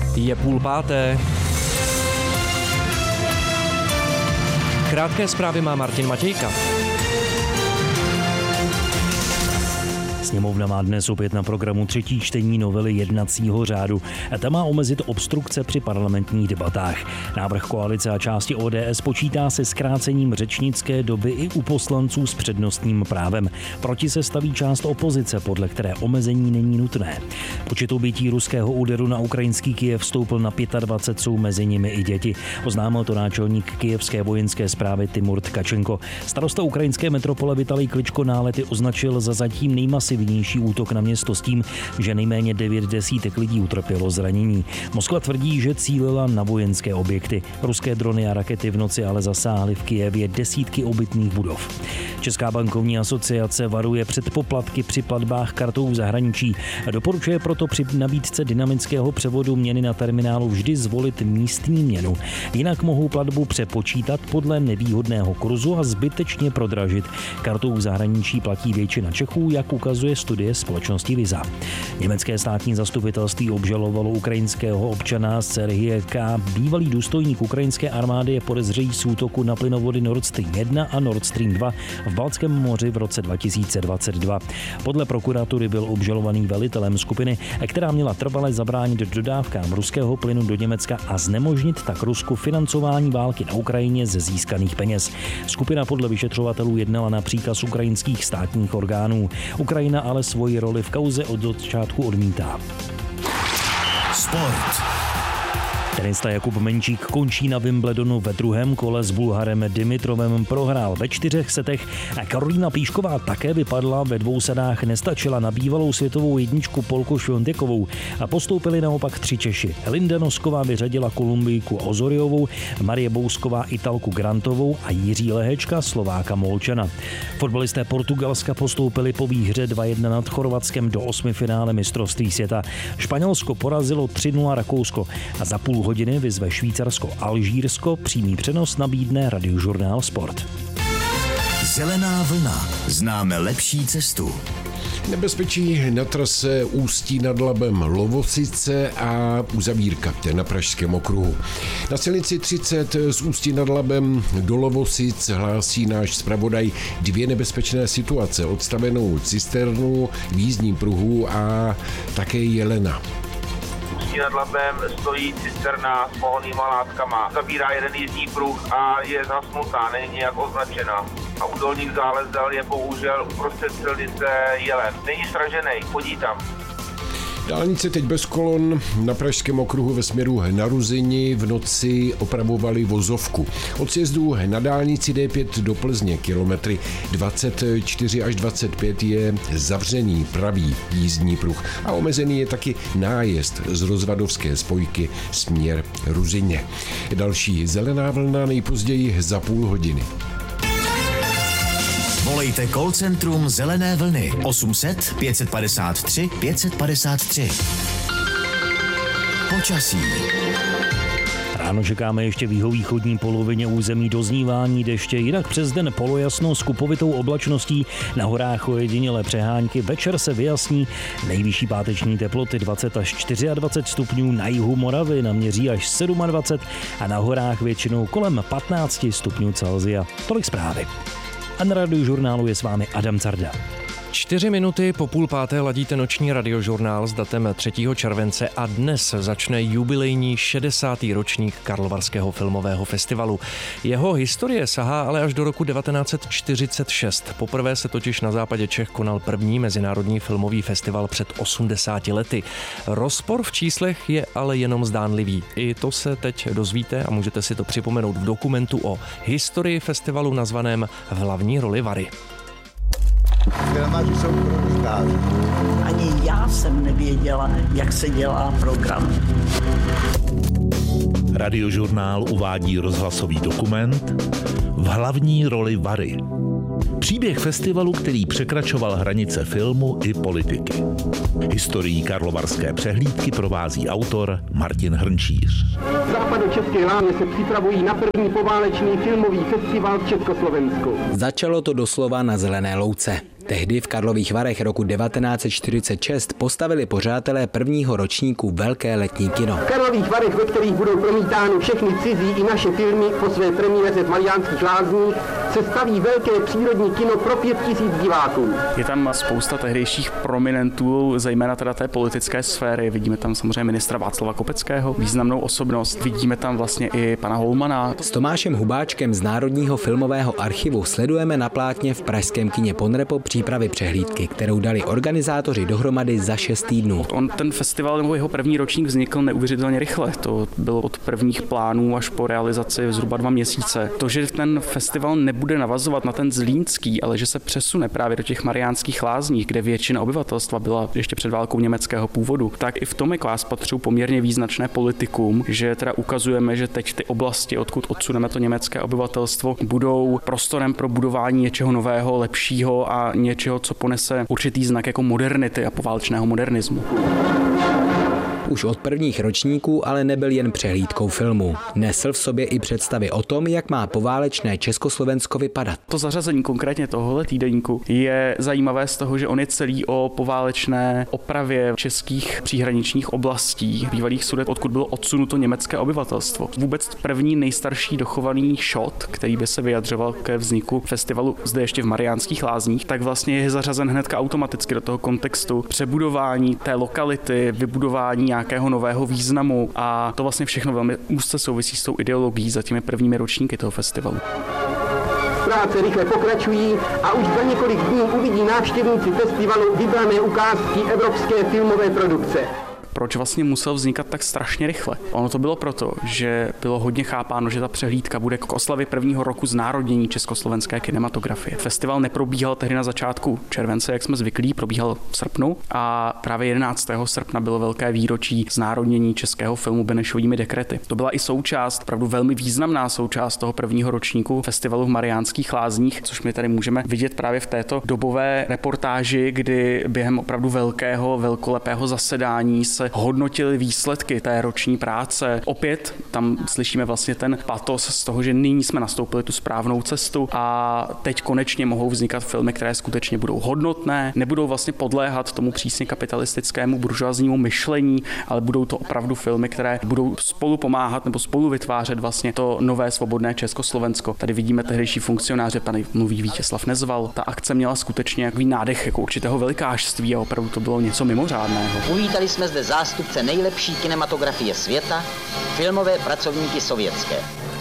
Je 4:30. Krátké zprávy má Martin Matějka. Sněmovna má dnes opět na programu třetí čtení novely jednacího řádu. Ta má omezit obstrukce při parlamentních debatách. Návrh koalice a části ODS počítá se zkrácením řečnické doby i u poslanců s přednostním právem. Proti se staví část opozice, podle které omezení není nutné. Počet obětí ruského úderu na ukrajinský Kyjev stoupl na 25, jsou mezi nimi i děti. Oznámil to náčelník kyjevské vojenské správy Timur Tkačenko. Starosta ukrajinské metropole Vitalij Kličko nálety označil za zatím nejmasivnější útok na město s tím, že nejméně 9 desítek lidí utrpělo zranění. Moskva tvrdí, že cílila na vojenské objekty. Ruské drony a rakety v noci ale zasáhly v Kyjevě desítky obytných budov. Česká bankovní asociace varuje před poplatky při platbách kartou v zahraničí. Doporučuje proto při nabídce dynamického převodu měny na terminálu vždy zvolit místní měnu. Jinak mohou platbu přepočítat podle nevýhodného kurzu a zbytečně prodražit. Kartou v zahraničí platí většina Čechů, jak ukazuje studie společnosti Visa. Německé státní zastupitelství obžalovalo ukrajinského občana Serhije K. Bývalý důstojník ukrajinské armády je podezřelý z útoku na plynovody Nord Stream 1 a Nord Stream 2 v Baltském moři v roce 2022. Podle prokuratury byl obžalovaný velitelem skupiny, která měla trvale zabránit dodávkám ruského plynu do Německa a znemožnit tak Rusku financování války na Ukrajině ze získaných peněz. Skupina podle vyšetřovatelů jednala na příkaz ukrajinských státních orgánů. Ukrajina ale svoji roli v kauze od začátku odmítá. Sport. Tenista Jakub Menčík končí na Wimbledonu ve druhém kole s Bulharem Dimitrovem, prohrál ve 4 setech a Karolína Plíšková také vypadla, ve 2 sadách nestačila na bývalou světovou jedničku Polku Šviontekovou a postoupili naopak 3 Češi. Linda Nosková vyřadila Kolumbijku Ozoriovou, Marie Bousková Italku Grantovou a Jiří Lehečka Slováka Molčana. Fotbalisté Portugalska postoupili po výhře 2-1 nad Chorvatskem do 8 finále mistrovství světa. Španělsko porazilo 3-0 Rakousko a za půl hodiny vyzve Švýcarsko Alžírsko. Přímý přenos nabídne Radiožurnál Sport. Zelená vlna. Známe lepší cestu. Nebezpečí na trase Ústí nad Labem Lovosice a uzavírka na Pražském okruhu. Na silnici 30 z Ústí nad Labem do Lovosic hlásí náš zpravodaj 2 nebezpečné situace. Odstavenou cisternu v jízdním pruhu a také jelena. Nad Labem stojí cisterna s pohonnýma látkama. Zabírá jeden jízdní pruh a je zasnutá, není nějak označena. A u dolních zálezdel je bohužel uprostřed silnice jelen. Není sražený, chodí tam. Dálnice teď bez kolon. Na Pražském okruhu ve směru na Ruzyni v noci opravovali vozovku. Od sjezdu na dálnici D5 do Plzně kilometry 24 až 25 je zavřený pravý jízdní pruh a omezený je taky nájezd z rozvadovské spojky směr Ruzyně. Další zelená vlna nejpozději za půl hodiny. Volejte call centrum Zelené vlny 800 553 553. Počasí. Ráno čekáme ještě v jihovýchodní polovině území doznívání deště, jinak přes den polojasno s kupovitou oblačností, na horách ojedinělé přehánky, večer se vyjasní, nejvyšší páteční teploty 20 až 24 stupňů, na jihu Moravy naměří až 27 a na horách většinou kolem 15 stupňů Celsia. Tolik zprávy. A na Radiožurnálu je s vámi Adam Carda. 4 minuty po 4:30 ladíte noční Radiožurnál s datem 3. července a dnes začne jubilejní 60. ročník Karlovarského filmového festivalu. Jeho historie sahá ale až do roku 1946. Poprvé se totiž na západě Čech konal první mezinárodní filmový festival před 80 lety. Rozpor v číslech je ale jenom zdánlivý. I to se teď dozvíte a můžete si to připomenout v dokumentu o historii festivalu nazvaném V hlavní roli Vary. Filmaři jsou produktáři. Ani já jsem nevěděla, jak se dělá program. Radiožurnál uvádí rozhlasový dokument V hlavní roli Vary. Příběh festivalu, který překračoval hranice filmu i politiky. Historií karlovarské přehlídky provází autor Martin Hrnčíř. V západočeské Lámě se připravují na první poválečný filmový festival v Československu. Začalo to doslova na Zelené louce. Tehdy v Karlových Varech roku 1946 postavili pořadatelé prvního ročníku velké letní kino. V Karlových Varech, ve kterých budou promítány všechny cizí i naše filmy po své premiéře v Mariánských Lázních, se staví velké přírodní kino pro 5000 diváků. Je tam spousta tehdejších prominentů, zejména teda té politické sféry. Vidíme tam samozřejmě ministra Václava Kopeckého, významnou osobnost. Vidíme tam vlastně i pana Holmana. S Tomášem Hubáčkem z Národního filmového archivu sledujeme na plátně v pražském kině Ponrepo přípravy přehlídky, kterou dali organizátoři dohromady za 6 týdnů. Ten festival nebo jeho první ročník vznikl neuvěřitelně rychle. To bylo od prvních plánů až po realizaci zhruba 2 měsíce. To, že ten festival nebude navazovat na ten zlínský, ale že se přesune právě do těch Mariánských Lázní, kde většina obyvatelstva byla ještě před válkou německého původu, tak i v tom k vás patří poměrně význačné politikum, že teda ukazujeme, že teď ty oblasti, odkud odsuneme to německé obyvatelstvo, budou prostorem pro budování něčeho nového, lepšího a něčeho, co ponese určitý znak jako modernity a poválečného modernismu. Už od prvních ročníků ale nebyl jen přehlídkou filmu. Nesl v sobě i představy o tom, jak má poválečné Československo vypadat. To zařazení konkrétně tohohle týdeníku je zajímavé z toho, že on je celý o poválečné opravě českých příhraničních oblastí, bývalých Sudet, odkud bylo odsunuto německé obyvatelstvo. Vůbec první nejstarší dochovaný shot, který by se vyjadřoval ke vzniku festivalu zde ještě v Mariánských Lázních, tak vlastně je zařazen hnedka automaticky do toho kontextu přebudování té lokality, vybudování nějakého nového významu a to vlastně všechno velmi úzce souvisí s tou ideologií za těmi prvními ročníky toho festivalu. Práce rychle pokračují a už za několik dní uvidí návštěvníci festivalu vybrané ukázky evropské filmové produkce. Proč vlastně musel vznikat tak strašně rychle? Ono to bylo proto, že bylo hodně chápáno, že ta přehlídka bude k oslavě prvního roku znárodnění československé kinematografie. Festival neprobíhal tehdy na začátku července, jak jsme zvyklí, probíhal v srpnu a právě 11. srpna bylo velké výročí znárodnění českého filmu Benešovými dekrety. To byla i součást, opravdu velmi významná součást toho prvního ročníku festivalu v Mariánských Lázních, což my tady můžeme vidět právě v této dobové reportáži, kdy během opravdu velkolepého zasedání se hodnotili výsledky té roční práce. Opět tam slyšíme vlastně ten patos z toho, že nyní jsme nastoupili tu správnou cestu a teď konečně mohou vznikat filmy, které skutečně budou hodnotné, nebudou vlastně podléhat tomu přísně kapitalistickému buržoaznímu myšlení, ale budou to opravdu filmy, které budou spolu pomáhat nebo spolu vytvářet vlastně to nové svobodné Československo. Tady vidíme tehdejší funkcionáře, tady mluví Vítězslav Nezval. Ta akce měla skutečně takový nádech jako určitého velikářství a opravdu to bylo něco mimořádného. Uvítali jsme zde zástupce nejlepší kinematografie světa, filmové pracovníky sovětské.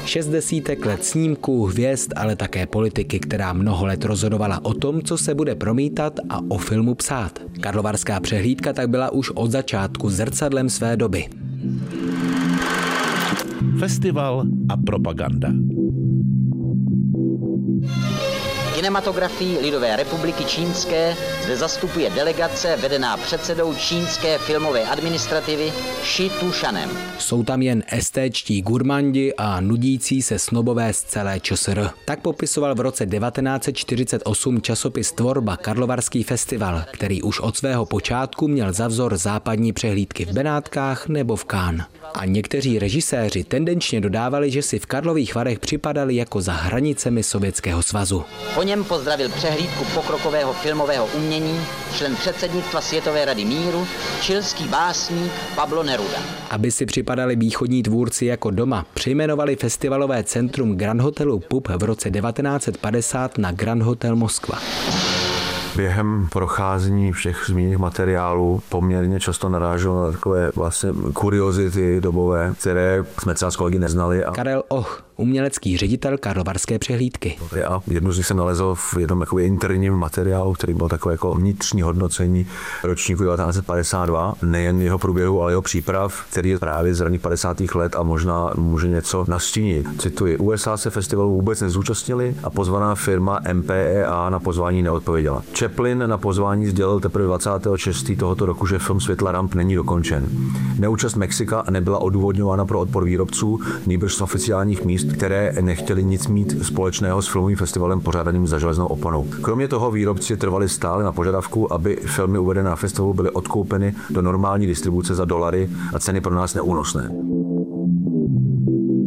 60 let snímků, hvězd, ale také politiky, která mnoho let rozhodovala o tom, co se bude promítat a o filmu psát. Karlovarská přehlídka tak byla už od začátku zrcadlem své doby. Festival a propaganda. Kinematografii Lidové republiky čínské zde zastupuje delegace vedená předsedou čínské filmové administrativy Shi Tushanem. Jsou tam jen estéčtí gurmandi a nudící se snobové z celé ČSR. Tak popisoval v roce 1948 časopis Tvorba Karlovarský festival, který už od svého počátku měl za vzor západní přehlídky v Benátkách nebo v Cannes. A někteří režiséři tendenčně dodávali, že si v Karlových Varech připadali jako za hranicemi Sovětského svazu. Po něm pozdravil přehlídku pokrokového filmového umění člen předsednictva Světové rady míru, chilský básník Pablo Neruda. Aby si připadali východní tvůrci jako doma, přejmenovali festivalové centrum Grand Hotelu Pub v roce 1950 na Grand Hotel Moskva. Během procházení všech zmíněných materiálů poměrně často narážel na takové vlastně kuriozity dobové, které jsme třeba s kolegy neznali. Karel Och, umělecký ředitel Karlovarské přehlídky. A jednu z nich jsem nalezl v jednom interním materiálu, který byl takové jako vnitřní hodnocení ročníku 1952, nejen jeho průběhu, ale jeho příprav, který je právě z raných 50. let a možná může něco nastínit. Cituji, USA se festivalu vůbec nezúčastnili a pozvaná firma MPEA na pozvání neodpověděla. Chaplin na pozvání sdělil teprve 26. tohoto roku, že film Světla ramp není dokončen. Neúčast Mexika nebyla odůvodňována pro odpor výrobců, nýbrž z oficiálních míst, které nechtěli nic mít společného s filmovým festivalem pořádaným za železnou oponou. Kromě toho výrobci trvali stále na požadavku, aby filmy uvedené na festivalu byly odkoupeny do normální distribuce za dolary a ceny pro nás neúnosné.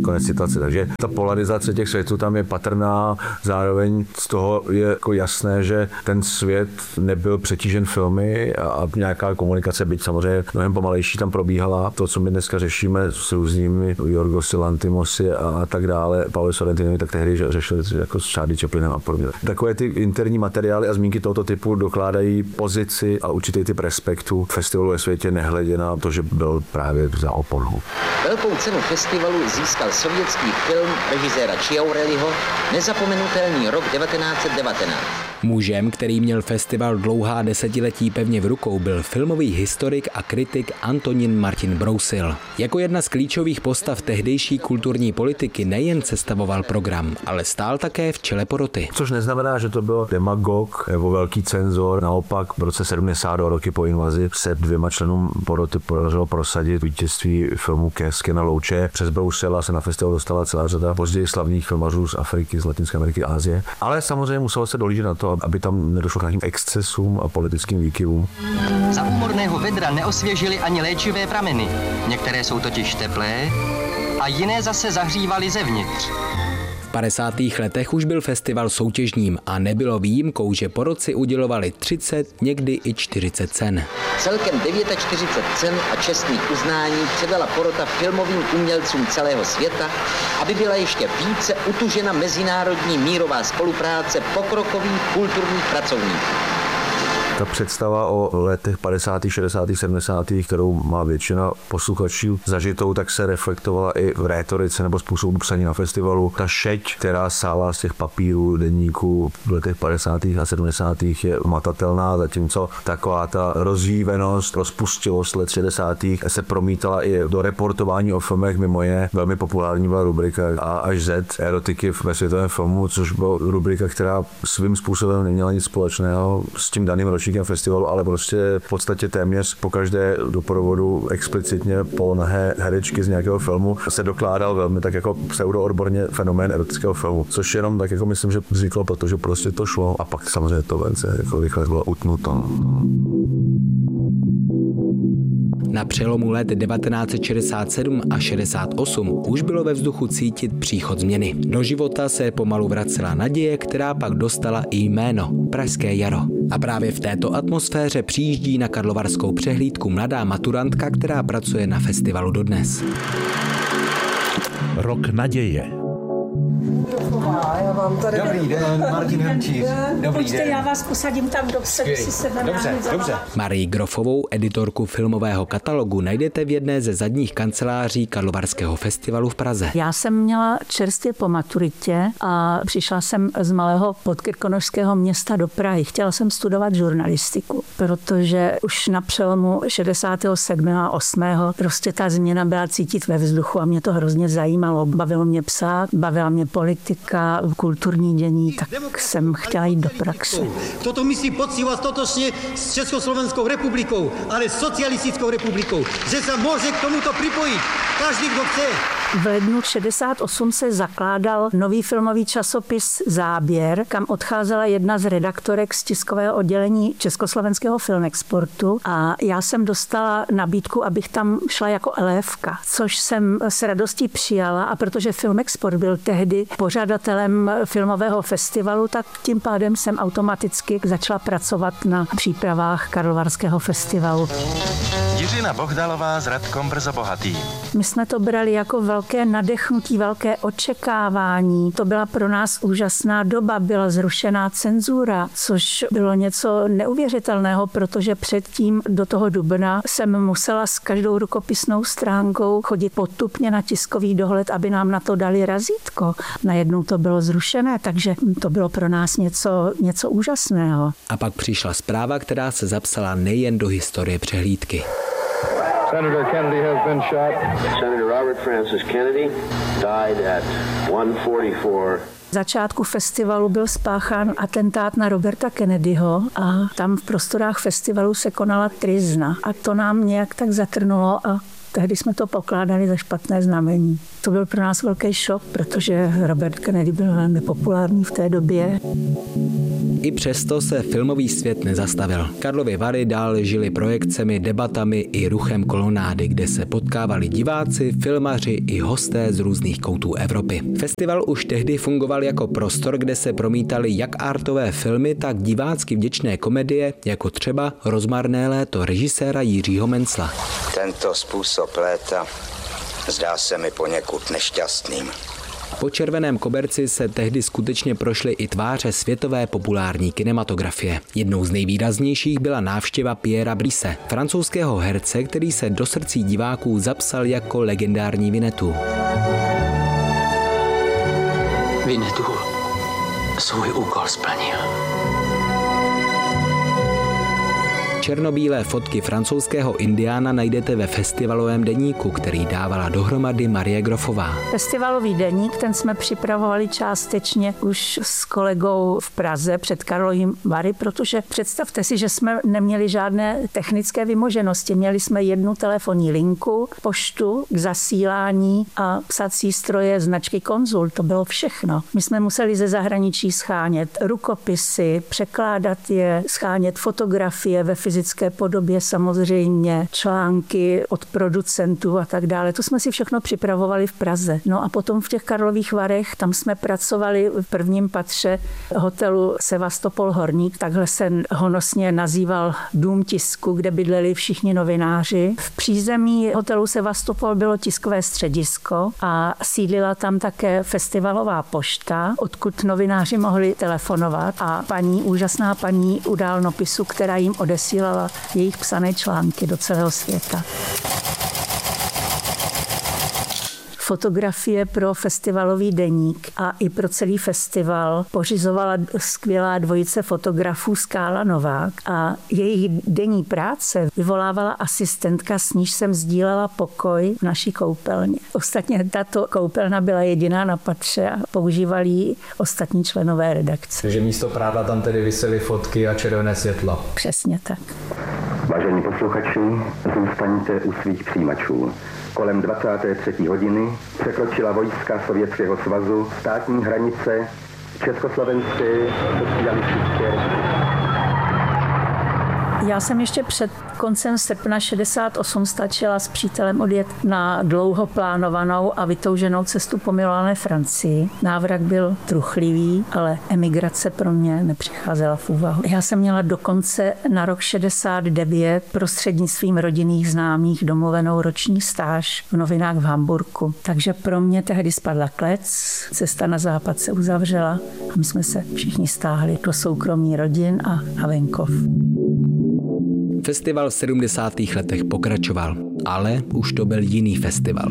Konec citace. Takže ta polarizace těch světů tam je patrná, zároveň z toho je jako jasné, že ten svět nebyl přetížen filmy a nějaká komunikace, byť samozřejmě mnohem pomalejší, tam probíhala. To, co my dneska řešíme s různými Jorgosi Lantimosy a tak dále, Paolo Sorrentinovi, tak tehdy řešili jako s Charlie Chaplinem a podobně. Takové ty interní materiály a zmínky tohoto typu dokládají pozici a určitý typ respektu festivalu ve světě, nehledě na to, že byl právě za oponou. Velkou cenu festivalu získal sovětský film režiséra Chiaurelliho Nezapomenutelný rok 1919. Mužem, který měl festival dlouhá desetiletí pevně v rukou, byl filmový historik a kritik Antonín Martin Brousil. Jako jedna z klíčových postav tehdejší kulturní politiky nejen sestavoval program, ale stál také v čele poroty. Což neznamená, že to byl demagog nebo velký cenzor. Naopak v roce 72, roky po invazi, se 2 členům poroty podařilo prosadit vítězství filmu Kézky na louče. Přes Brousila se na festival dostala celá řada později slavných filmařů z Afriky, z Latinské Ameriky, Asie. Ale samozřejmě muselo se dohlížet na to, aby tam nedošlo k nějakým excesům a politickým výkyvům. Za úmorného vedra neosvěžily ani léčivé prameny. Některé jsou totiž teplé a jiné zase zahřívaly zevnitř. V 50. letech už byl festival soutěžním a nebylo výjimkou, že porotci udělovali 30, někdy i 40 cen. Celkem 49 cen a čestných uznání předala porota filmovým umělcům celého světa, aby byla ještě více utužena mezinárodní mírová spolupráce pokrokových kulturních pracovníků. Ta představa o letech 50., 60., 70., kterou má většina posluchačů zažitou, tak se reflektovala i v rétorice nebo způsobu psaní na festivalu. Ta šeť, která sála z těch papírů, deníků v letech 50. a 70. je matatelná, zatímco taková ta rozjívenost, rozpustilost let 60. se promítala i do reportování o filmech, mimo jiné velmi populární byla rubrika A až Z erotiky ve světovém filmu, což byla rubrika, která svým způsobem neměla nic společného s tím daným ročníkem festivalu, ale prostě v podstatě téměř po každé doprovodu explicitně polonahé herečky z nějakého filmu se dokládal velmi tak jako pseudoodborně fenomén erotického filmu, což jenom tak jako myslím, že vzniklo, protože prostě to šlo a pak samozřejmě to vence jako rychle bylo utnuto. Na přelomu let 1967 a 68 už bylo ve vzduchu cítit příchod změny. Do života se pomalu vracela naděje, která pak dostala i jméno Pražské jaro. A právě v této atmosféře přijíždí na karlovarskou přehlídku mladá maturantka, která pracuje na festivalu dodnes. Rok naděje. Já vám tady... Dobrý den, Martin Hemčíř. Dobrý den. Já vás posadím tam dopředu, si se Dobře. Marii Grofovou, editorku filmového katalogu, najdete v jedné ze zadních kanceláří Karlovarského festivalu v Praze. Já jsem měla čerstvě po maturitě a přišla jsem z malého podkrkonošského města do Prahy. Chtěla jsem studovat žurnalistiku, protože už na přelomu 67. a 8. prostě ta změna byla cítit ve vzduchu a mě to hrozně zajímalo. Bavilo mě psát, bavila mě politika, kulturní dění, tak jsem chtěla jít do praxe. Toto myslí poctivá totožně s Československou republikou, ale socialistickou republikou, že se může k tomuto připojit každý, kdo chce. V lednu 68 se zakládal nový filmový časopis Záběr, kam odcházela jedna z redaktorek z tiskového oddělení Československého Filmexportu a já jsem dostala nabídku, abych tam šla jako elévka, což jsem s radostí přijala a protože Filmexport byl tehdy pořadatelem filmového festivalu, tak tím pádem jsem automaticky začala pracovat na přípravách Karlovarského festivalu. Jiřina Bohdalová s Radkom Brzo bohatý. My jsme to brali jako velké nadechnutí, velké očekávání. To byla pro nás úžasná doba, byla zrušená cenzura, což bylo něco neuvěřitelného, protože předtím do toho dubna jsem musela s každou rukopisnou stránkou chodit potupně na tiskový dohled, aby nám na to dali razítko. Najednou to bylo zrušené, takže to bylo pro nás něco úžasného. A pak přišla zpráva, která se zapsala nejen do historie přehlídky. Senator Kennedy has been shot. Senator Robert Francis Kennedy died at 1:44. Začátku festivalu byl spáchán atentát na Roberta Kennedyho a tam v prostorách festivalu se konala tryzna. A to nám nějak tak zatrnulo a tehdy jsme to pokládali za špatné znamení. To byl pro nás velký šok, protože Robert Kennedy byl velmi populární v té době. I přesto se filmový svět nezastavil. Karlovy Vary dál žily projekcemi, debatami i ruchem kolonády, kde se potkávali diváci, filmaři i hosté z různých koutů Evropy. Festival už tehdy fungoval jako prostor, kde se promítaly jak artové filmy, tak divácky vděčné komedie, jako třeba Rozmarné léto režiséra Jiřího Mencla. Tento způsob léta zdá se mi poněkud nešťastným. Po Červeném koberci se tehdy skutečně prošly i tváře světové populární kinematografie. Jednou z nejvýraznějších byla návštěva Pierra Brice, francouzského herce, který se do srdcí diváků zapsal jako legendární Winnetou. Winnetou svůj úkol splnil. Černobílé fotky francouzského indiána najdete ve festivalovém deníku, který dávala dohromady Marie Grofová. Festivalový deník, ten jsme připravovali částečně už s kolegou v Praze před Karlovými Vary, protože představte si, že jsme neměli žádné technické vymoženosti. Měli jsme jednu telefonní linku, poštu k zasílání a psací stroje značky Konzul. To bylo všechno. My jsme museli ze zahraničí schánět rukopisy, překládat je, schánět fotografie ve fyzické podobě, samozřejmě články od producentů a tak dále. To jsme si všechno připravovali v Praze. No a potom v těch Karlových Varech, tam jsme pracovali v prvním patře hotelu Sevastopol Horník, takhle se honosně nazýval dům tisku, kde bydleli všichni novináři. V přízemí hotelu Sevastopol bylo tiskové středisko a sídlila tam také festivalová pošta, odkud novináři mohli telefonovat a úžasná paní u dálnopisu, která jim odesílala jejich psané články do celého světa. Fotografie pro festivalový deník a i pro celý festival pořizovala skvělá dvojice fotografů Skála Novák a jejich denní práce vyvolávala asistentka, s níž jsem sdílela pokoj v naší koupelně. Ostatně tato koupelna byla jediná na patře a používali ji ostatní členové redakce. Takže místo prádla tam tedy visely fotky a červené světlo. Přesně tak. Vážení posluchači, zůstaňte u svých přijímačů. Kolem 23. hodiny překročila vojska Sovětského svazu státní hranice Československé socialistické. Já jsem ještě před koncem srpna 68 stačila s přítelem odjet na dlouho plánovanou a vytouženou cestu po milované Francii. Návrat byl truchlivý, ale emigrace pro mě nepřicházela v úvahu. Já jsem měla dokonce na rok 69 prostřednictvím rodinných známých domluvenou roční stáž v novinách v Hamburku. Takže pro mě tehdy spadla klec, cesta na západ se uzavřela a my jsme se všichni stáhli do soukromí rodin a na venkov. Festival v 70. letech pokračoval, ale už to byl jiný festival.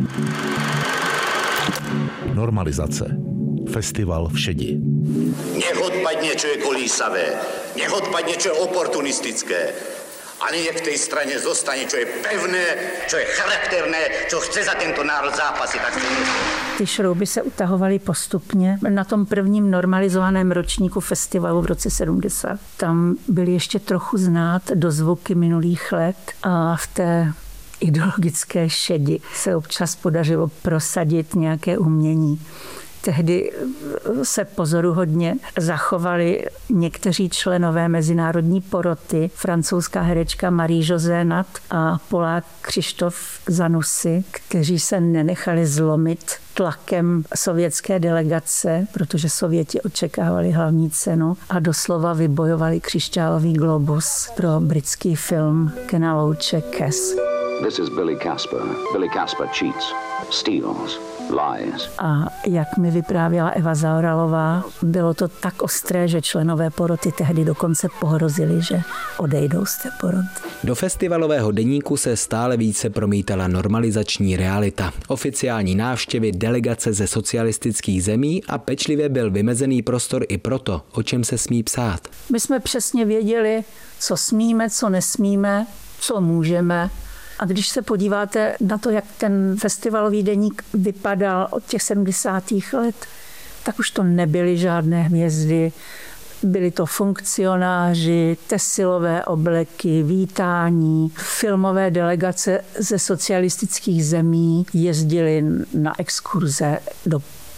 Normalizace. Festival v šedi. Nech odpadne, čo je kolísavé. Nech odpadne, čo je oportunistické. A nech v tej strane zostane, čo je pevné, čo je charakterné, čo chce za tento národ zápasy. Tak ty šrouby se utahovaly postupně. Na tom prvním normalizovaném ročníku festivalu v roce 70. Tam byly ještě trochu znát dozvuky minulých let a v té ideologické šedi se občas podařilo prosadit nějaké umění. Tehdy se pozoruhodně zachovali někteří členové mezinárodní poroty, francouzská herečka Marie-José Nat a Polák Křištof Zanussi, kteří se nenechali zlomit tlakem sovětské delegace, protože Sověti očekávali hlavní cenu a doslova vybojovali křišťálový globus pro britský film Kena Loache Cass. This is Billy Casper. Billy Casper cheats, steals, lies. A jak mi vyprávěla Eva Zaoralová, bylo to tak ostré, že členové poroty tehdy dokonce pohrozili, že odejdou z té poroty. Do festivalového deníku se stále více promítala normalizační realita. Oficiální návštěvy, delegace ze socialistických zemí a pečlivě byl vymezený prostor i proto, o čem se smí psát. My jsme přesně věděli, co smíme, co nesmíme, co můžeme. A když se podíváte na to, jak ten festivalový deník vypadal od těch 70. let, tak už to nebyly žádné hvězdy. Byli to funkcionáři, tesilové obleky, vítání, filmové delegace ze socialistických zemí jezdili na exkurze do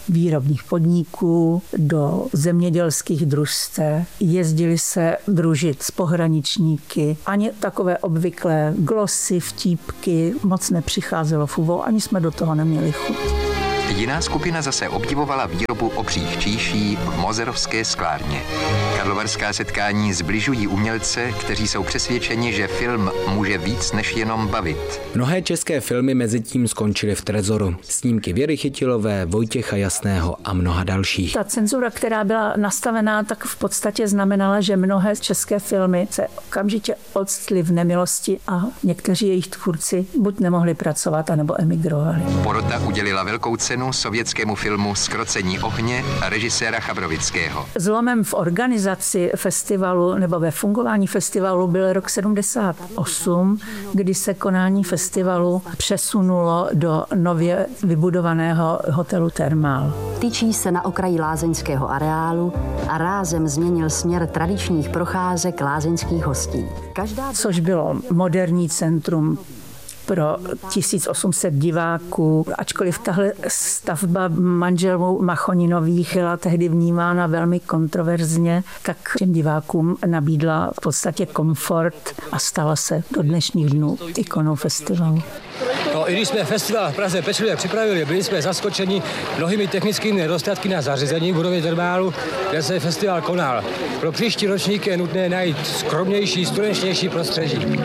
výrobních podniků, do zemědělských družstev. Jezdili se družit s pohraničníky. Ani takové obvyklé glosy, vtípky moc nepřicházelo v úvahu, ani jsme do toho neměli chuť. Jiná skupina zase obdivovala výrobu obřích číší v Mozerovské sklárně. Karlovarská setkání sbližují umělce, kteří jsou přesvědčeni, že film může víc než jenom bavit. Mnohé české filmy mezitím skončily v trezoru. Snímky Věry Chytilové, Vojtěcha Jasného a mnoha dalších. Ta cenzura, která byla nastavená, tak v podstatě znamenala, že mnohé české filmy se okamžitě odstly v nemilosti a někteří jejich tvůrci buď nemohli pracovat, anebo emigrovali. Porota udělila velkou cenu sovětskému filmu Zkrocení ohně režiséra Chabrovického. Zlomem v organizaci festivalu nebo ve fungování festivalu byl rok 78, kdy se konání festivalu přesunulo do nově vybudovaného hotelu Thermal. Tyčí se na okraji lázeňského areálu a rázem změnil směr tradičních procházek lázeňských hostí. Což bylo moderní centrum pro 1800 diváků. Ačkoliv tahle stavba manželů Machoninových byla tehdy vnímána velmi kontroverzně, tak těm divákům nabídla v podstatě komfort a stala se do dnešních dnů ikonou festivalu. No, i když jsme festival v Praze pečlivě připravili, byli jsme zaskočeni mnohými technickými nedostatky na zařízení v budově Thermalu, kde se festival konal. Pro příští ročník je nutné najít skromnější, slunečnější prostředí.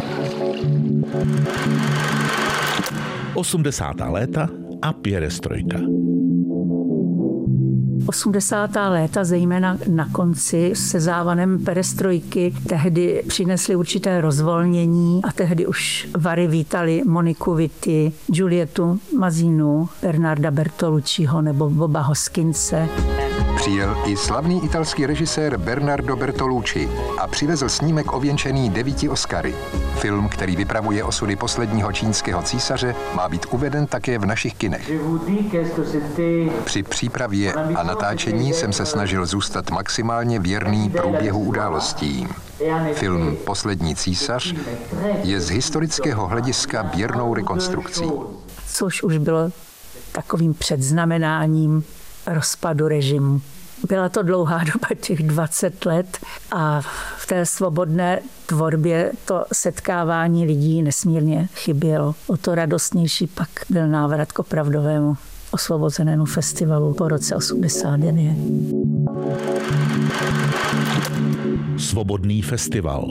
80. léta a perestrojka. 80. léta, zejména na konci, se závanem perestrojky tehdy přinesly určité rozvolnění a tehdy už Vary vítali Moniku Vitti, Giulietu Mazinu, Bernarda Bertolucciho nebo Boba Hoskinse. Přijel i slavný italský režisér Bernardo Bertolucci a přivezl snímek ověnčený 9 Oscary. Film, který vypravuje osudy posledního čínského císaře, má být uveden také v našich kinech. Při přípravě a natáčení jsem se snažil zůstat maximálně věrný průběhu událostí. Film Poslední císař je z historického hlediska věrnou rekonstrukcí. Což už bylo takovým předznamenáním rozpadu režimu. Byla to dlouhá doba, těch 20 let a v té svobodné tvorbě to setkávání lidí nesmírně chybělo. O to radostnější pak byl návrat k opravdovému osvobozenému festivalu po roce 89. Svobodný festival.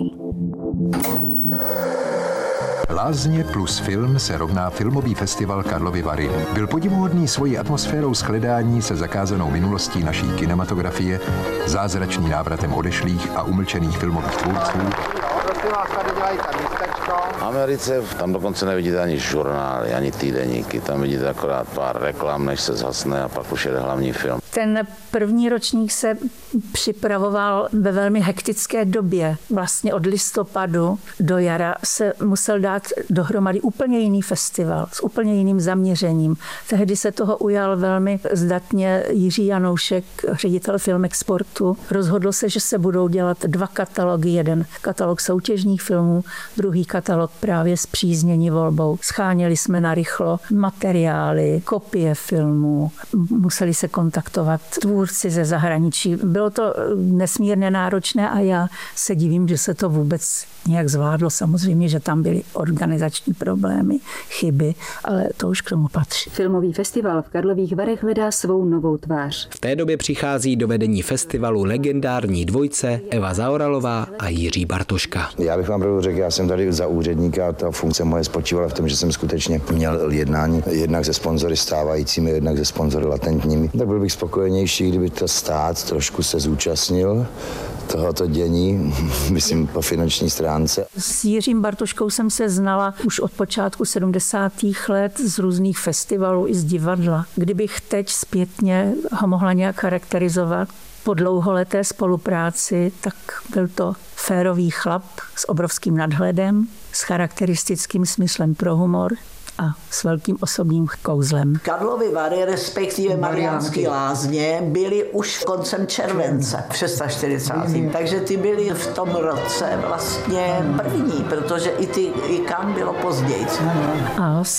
Lázně plus film se rovná filmový festival Karlovy Vary. Byl podivuhodný svojí atmosférou shledání se zakázanou minulostí naší kinematografie, zázračným návratem odešlých a umlčených filmových tvůrců. V Americe tam dokonce nevidíte ani žurnály, ani týdeníky, tam vidíte akorát pár reklam, než se zhasne a pak už jede hlavní film. Ten první ročník se připravoval ve velmi hektické době. Vlastně od listopadu do jara se musel dát dohromady úplně jiný festival s úplně jiným zaměřením. Tehdy se toho ujal velmi zdatně Jiří Janoušek, ředitel Filmexportu. Rozhodl se, že se budou dělat 2 katalogy. Jeden katalog soutěžních filmů, druhý katalog právě spříznění volbou. Scháněli jsme narychlo materiály, kopie filmů, museli se kontaktovat tvůrci ze zahraničí. Bylo to nesmírně náročné a já se divím, že se to vůbec nějak zvládlo. Samozřejmě, že tam byly organizační problémy, chyby, ale to už k tomu patří. Filmový festival v Karlových Varech hledá svou novou tvář. V té době přichází do vedení festivalu legendární dvojice Eva Zaoralová a Jiří Bartoška. Já bych vám pravdu řekl, já jsem tady za úředníka a ta funkce moje spočívala v tom, že jsem skutečně měl jednání jednak se sponzory stávajícími, jednak se sponzory latentními. Tak byl bych spokojenější, kdyby to stát trošku se zúčastnil tohoto dění, myslím po finanční stránce. S Jiřím Bartoškou jsem se znala už od počátku 70. let z různých festivalů i z divadla. Kdybych teď zpětně ho mohla nějak charakterizovat po dlouholeté spolupráci, tak byl to férový chlap s obrovským nadhledem, s charakteristickým smyslem pro humor a s velkým osobním kouzlem. Karlovy Vary, respektive Mariánské Lázně, byly už koncem července, 640. Takže ty byly v tom roce vlastně první, protože i Cannes bylo později. A s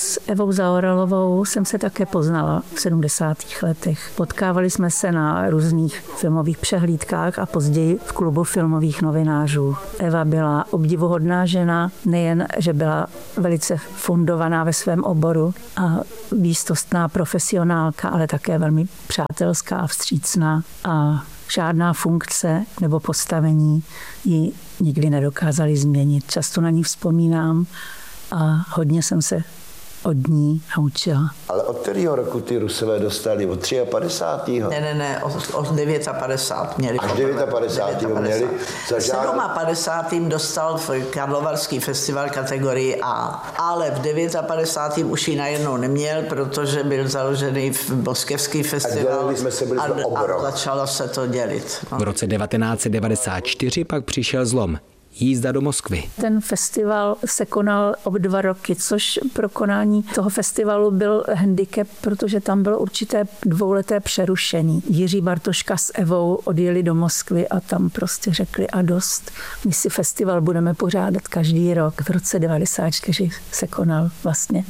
S Evou Zaoralovou jsem se také poznala v 70. letech. Potkávali jsme se na různých filmových přehlídkách a později v klubu filmových novinářů. Eva byla obdivuhodná žena, nejen, že byla velice fundovaná ve svém oboru a výstostná profesionálka, ale také velmi přátelská a vstřícná a žádná funkce nebo postavení ji nikdy nedokázali změnit. Často na ní vzpomínám a hodně jsem se od ní naučila. Ale od kterého roku ty Rusové dostali? Od 53. Ne, od 59 měli. Až 59 měli? V 57. dostal Karlovarský festival kategorii A, ale v 59. už ji najednou neměl, protože byl založený v Moskevský festival a začalo se to dělit. No. V roce 1994 pak přišel zlom. Jízda do Moskvy. Ten festival se konal o 2 roky, což pro konání toho festivalu byl handicap, protože tam bylo určité 2leté přerušení. Jiří Bartoška s Evou odjeli do Moskvy a tam prostě řekli a dost. My si festival budeme pořádat každý rok. V roce 94 se konal vlastně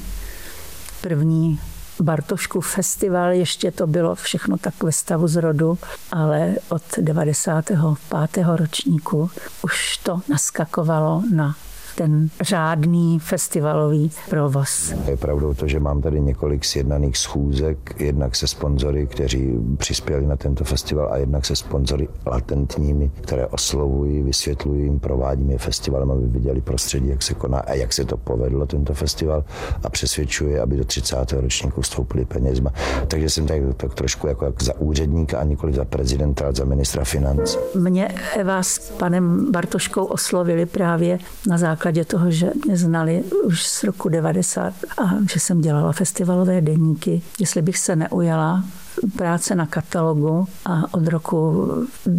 první Bartoškův festival, ještě to bylo všechno tak ve stavu zrodu, ale od 95. ročníku už to naskakovalo na ten řádný festivalový provoz. Je pravdou to, že mám tady několik sjednaných schůzek, jednak se sponzory, kteří přispěli na tento festival a jednak se sponzory latentními, které oslovují, vysvětlují jim, provádím je festivalem, aby viděli prostředí, jak se koná a jak se to povedlo, tento festival, a přesvědčuje, aby do 30. ročníku vstoupili penězma. Takže jsem tak trošku jako za úředníka a nikoliv za prezidenta, ale za ministra financí. Mě Eva s panem Bartoškou oslovili právě na základě toho, že mě znali už z roku 90 a že jsem dělala festivalové deníky, jestli bych se neujala práce na katalogu, a od roku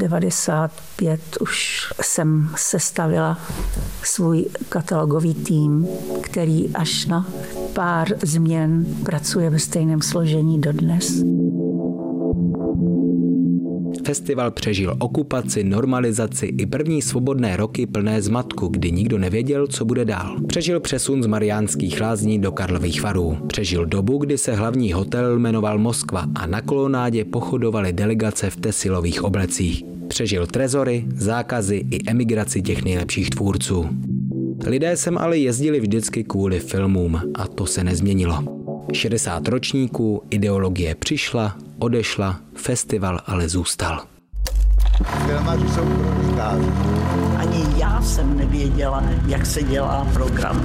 95 už jsem sestavila svůj katalogový tým, který až na pár změn pracuje ve stejném složení dodnes. Festival přežil okupaci, normalizaci i první svobodné roky plné zmatku, kdy nikdo nevěděl, co bude dál. Přežil přesun z Mariánských Lázní do Karlových Varů. Přežil dobu, kdy se hlavní hotel jmenoval Moskva a na kolonádě pochodovaly delegace v tesilových oblecích. Přežil trezory, zákazy i emigraci těch nejlepších tvůrců. Lidé sem ale jezdili vždycky kvůli filmům a to se nezměnilo. 60 ročníků, ideologie přišla, odešla, festival ale zůstal. Filmaři jsou kronikáři. Ani já jsem nevěděla, jak se dělá program.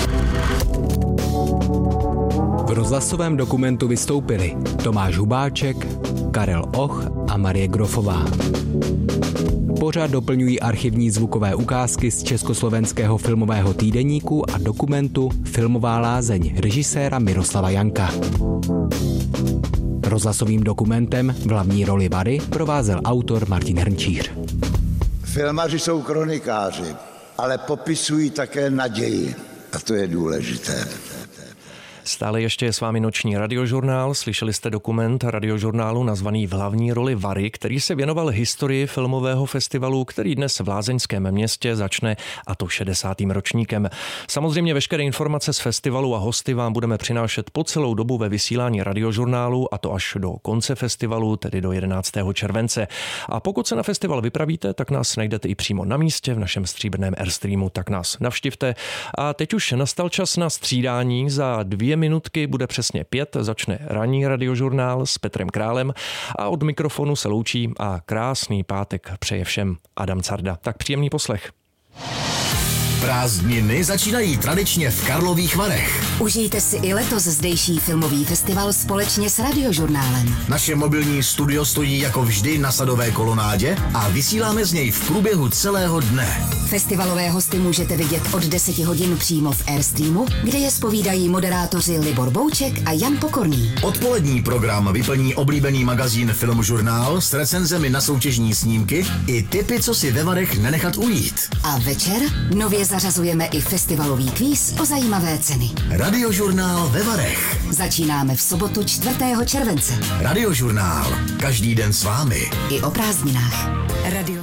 V rozhlasovém dokumentu vystoupili Tomáš Hubáček, Karel Och a Marie Grofová. Pořad doplňují archivní zvukové ukázky z Československého filmového týdeníku a dokumentu Filmová lázeň režiséra Miroslava Janka. Rozhlasovým dokumentem v hlavní roli Vary provázel autor Martin Hrnčíř. Filmaři jsou kronikáři, ale popisují také naději, a to je důležité. Stále ještě je s vámi noční radiožurnál. Slyšeli jste dokument radiožurnálu nazvaný V hlavní roli Vary, který se věnoval historii filmového festivalu, který dnes v lázeňském městě začne, a to 60. ročníkem. Samozřejmě veškeré informace z festivalu a hosty vám budeme přinášet po celou dobu ve vysílání radiožurnálu, a to až do konce festivalu, tedy do 11. července. A pokud se na festival vypravíte, tak nás najdete i přímo na místě v našem stříbrném Airstreamu, tak nás navštivte. A teď už nastal čas na střídání. Za 2 minutky bude přesně 5, začne ranní radiožurnál s Petrem Králem a od mikrofonu se loučí a krásný pátek přeje všem Adam Carda. Tak příjemný poslech. Prázdniny začínají tradičně v Karlových Varech. Užijte si i letos zdejší filmový festival společně s radiožurnálem. Naše mobilní studio stojí jako vždy na Sadové kolonádě a vysíláme z něj v průběhu celého dne. Festivalové hosty můžete vidět od 10 hodin přímo v Airstreamu, kde je zpovídají moderátoři Libor Bouček a Jan Pokorný. Odpolední program vyplní oblíbený magazín Filmžurnál s recenzemi na soutěžní snímky i tipy, co si ve Varech nenechat ujít. A večer nově zařazujeme i festivalový kvíz o zajímavé ceny. Radiožurnál ve Varech. Začínáme v sobotu 4. července. Radiožurnál. Každý den s vámi. I o prázdninách.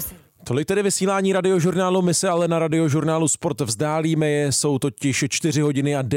Tolik tedy vysílání Radiožurnálu, my se ale na Radiožurnálu Sport vzdálíme, jsou totiž 4 hodiny a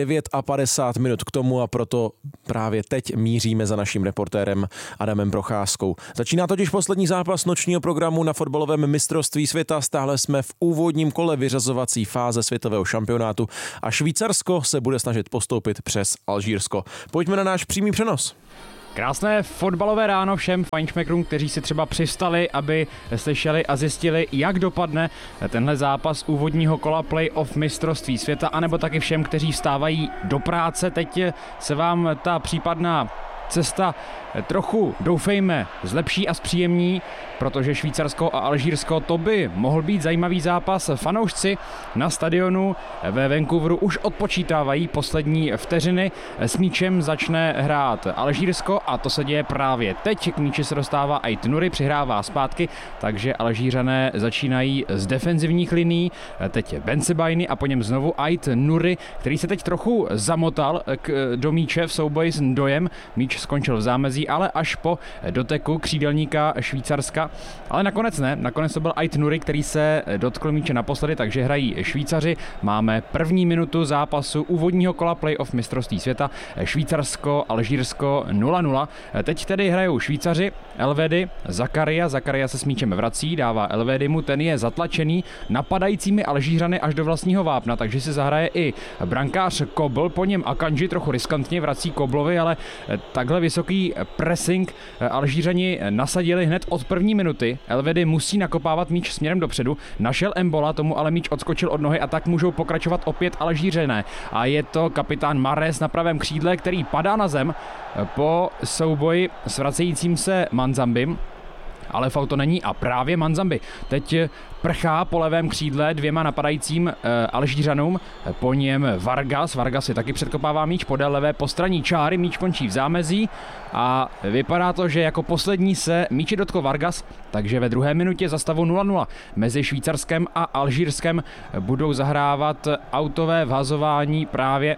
59 minut k tomu a proto právě teď míříme za naším reportérem Adamem Procházkou. Začíná totiž poslední zápas nočního programu na fotbalovém mistrovství světa, stále jsme v úvodním kole vyřazovací fáze světového šampionátu a Švýcarsko se bude snažit postoupit přes Alžírsko. Pojďme na náš přímý přenos. Krásné fotbalové ráno všem fajnšmekrům, kteří si třeba přivstali, aby slyšeli a zjistili, jak dopadne tenhle zápas úvodního kola playoff mistrovství světa, anebo taky všem, kteří vstávají do práce. Teď se vám ta případná cesta trochu, doufejme, zlepší a zpříjemní, protože Švýcarsko a Alžírsko, to by mohl být zajímavý zápas. Fanoušci na stadionu ve Vancouveru už odpočítávají poslední vteřiny. S míčem začne hrát Alžírsko a to se děje právě teď. K míči se dostává Ait Nouri, přihrává zpátky, takže Alžířané začínají z defenzivních linií. Teď Bensebaini a po něm znovu Ait Nouri, který se teď trochu zamotal do míče v souboji s Ndojem. Míč skončil v zámezí, ale až po doteku křídelníka Švýcarska. Ale nakonec ne, nakonec to byl Ait Nouri, který se dotkl míče naposledy, takže hrají Švýcaři. Máme první minutu zápasu úvodního kola playoff mistrovství světa. Švýcarsko, Alžírsko 0-0. Teď tedy hrajou Švýcaři, Elvedi, Zakaria se s míčem vrací, dává Elvedimu, ten je zatlačený napadajícími Alžířany až do vlastního vápna, takže si zahraje i brankář Kobl, po něm Akanji trochu riskantně vrací Koblovi, ale takhle vysoký pressing Alžířani nasadili hned od první minuty. Elvedi musí nakopávat míč směrem dopředu, našel Embola, tomu ale míč odskočil od nohy a tak můžou pokračovat opět Alžířané. A je to kapitán Mahrez na pravém křídle, který padá na zem po souboji s vracejícím se Manzambim. Ale faul to není a právě Manzambi teď prchá po levém křídle dvěma napadajícím Alžířanům, po něm Vargas si taky předkopává míč podél levé postraní čáry, míč končí v zámezí a vypadá to, že jako poslední se míči dotkl Vargas, takže ve druhé minutě za stavu 0-0 mezi Švýcarskem a Alžírskem budou zahrávat autové vhazování právě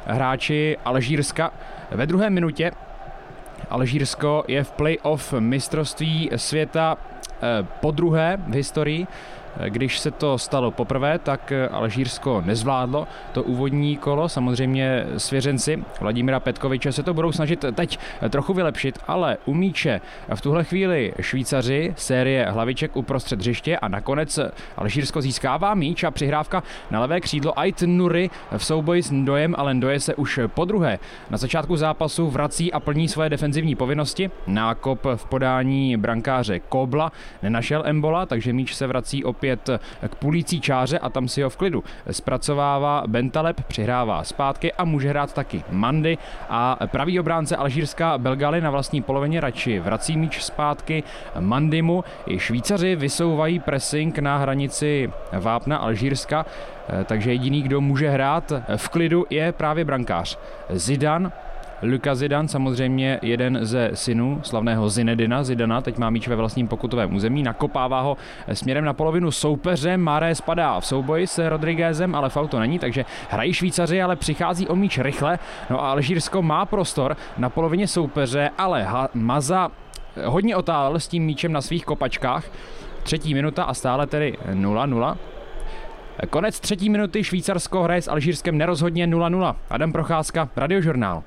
hráči Alžírska. Ve druhé minutě Alžírsko je v playoff mistrovství světa podruhé v historii. Když se to stalo poprvé, tak Alžírsko nezvládlo to úvodní kolo. Samozřejmě svěřenci Vladimira Petkoviče se to budou snažit teď trochu vylepšit, ale u míče v tuhle chvíli Švýcaři, série hlaviček uprostřed hřiště a nakonec Alžírsko získává míč a přihrávka na levé křídlo Ait Nouri v souboji s Ndojem, ale Ndoje se už podruhé na začátku zápasu vrací a plní svoje defenzivní povinnosti. Nákop v podání brankáře Kobla nenašel Embola, takže míč se vrací opět k půlící čáře a tam si ho v klidu zpracovává Bentaleb, přihrává zpátky a může hrát taky Mandy a pravý obránce Alžírska Belgali na vlastní polovině radši vrací míč zpátky Mandimu. I Švýcaři vysouvají pressing na hranici vápna Alžírska, takže jediný, kdo může hrát v klidu, je právě brankář Zidane. Luka Zidane, samozřejmě jeden ze synů slavného Zinedina Zidana, teď má míč ve vlastním pokutovém území, nakopává ho směrem na polovinu soupeře, Mahrez padá v souboji s Rodriguezem, ale faul to není, takže hrají Švýcaři, ale přichází o míč rychle, no a Alžírsko má prostor na polovině soupeře, ale Maza hodně otálel s tím míčem na svých kopačkách. 3. minuta a stále tedy 0-0. Konec 3. minuty, Švýcarsko hraje s Alžírskem nerozhodně 0-0. Adam Procházka, Radiožurnál.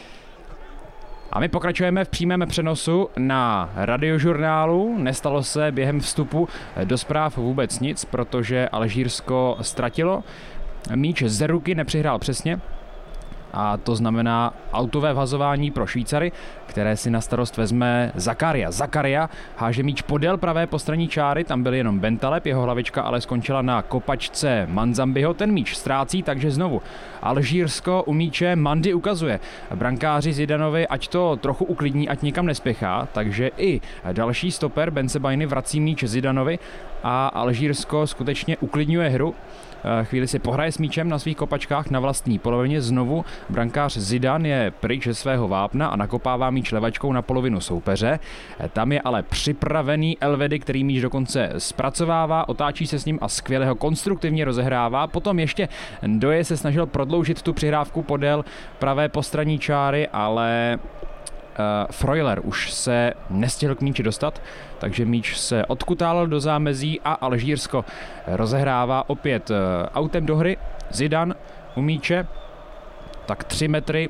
A my pokračujeme v přímém přenosu na Radiožurnálu. Nestalo se během vstupu do zpráv vůbec nic, protože Alžírsko ztratilo míč z ruky, nepřihrál přesně. A to znamená autové vhazování pro Švýcary, které si na starost vezme Zakaria. Zakaria háže míč podél pravé postranní čáry, tam byl jenom Bentaleb, jeho hlavička ale skončila na kopačce Manzambiho, ten míč ztrácí, takže znovu Alžírsko u míče, Mandy ukazuje brankáři Zidanovi, ať to trochu uklidní, ať nikam nespěchá, takže i další stoper Bensebaini vrací míč Zidanovi a Alžírsko skutečně uklidňuje hru. Chvíli si pohraje s míčem na svých kopačkách na vlastní polovině, znovu brankář Zidane je pryč ze svého vápna a nakopává míč levačkou na polovinu soupeře. Tam je ale připravený Elvedi, který míč dokonce zpracovává, otáčí se s ním a skvěle ho konstruktivně rozehrává. Potom ještě Ndoje se snažil prodloužit tu přihrávku podél pravé postranní čáry, ale Freuler už se nestihl k míči dostat, takže míč se odkutálil do zámezí a Alžírsko rozehrává opět autem do hry. Zidane u míče, tak 3 metry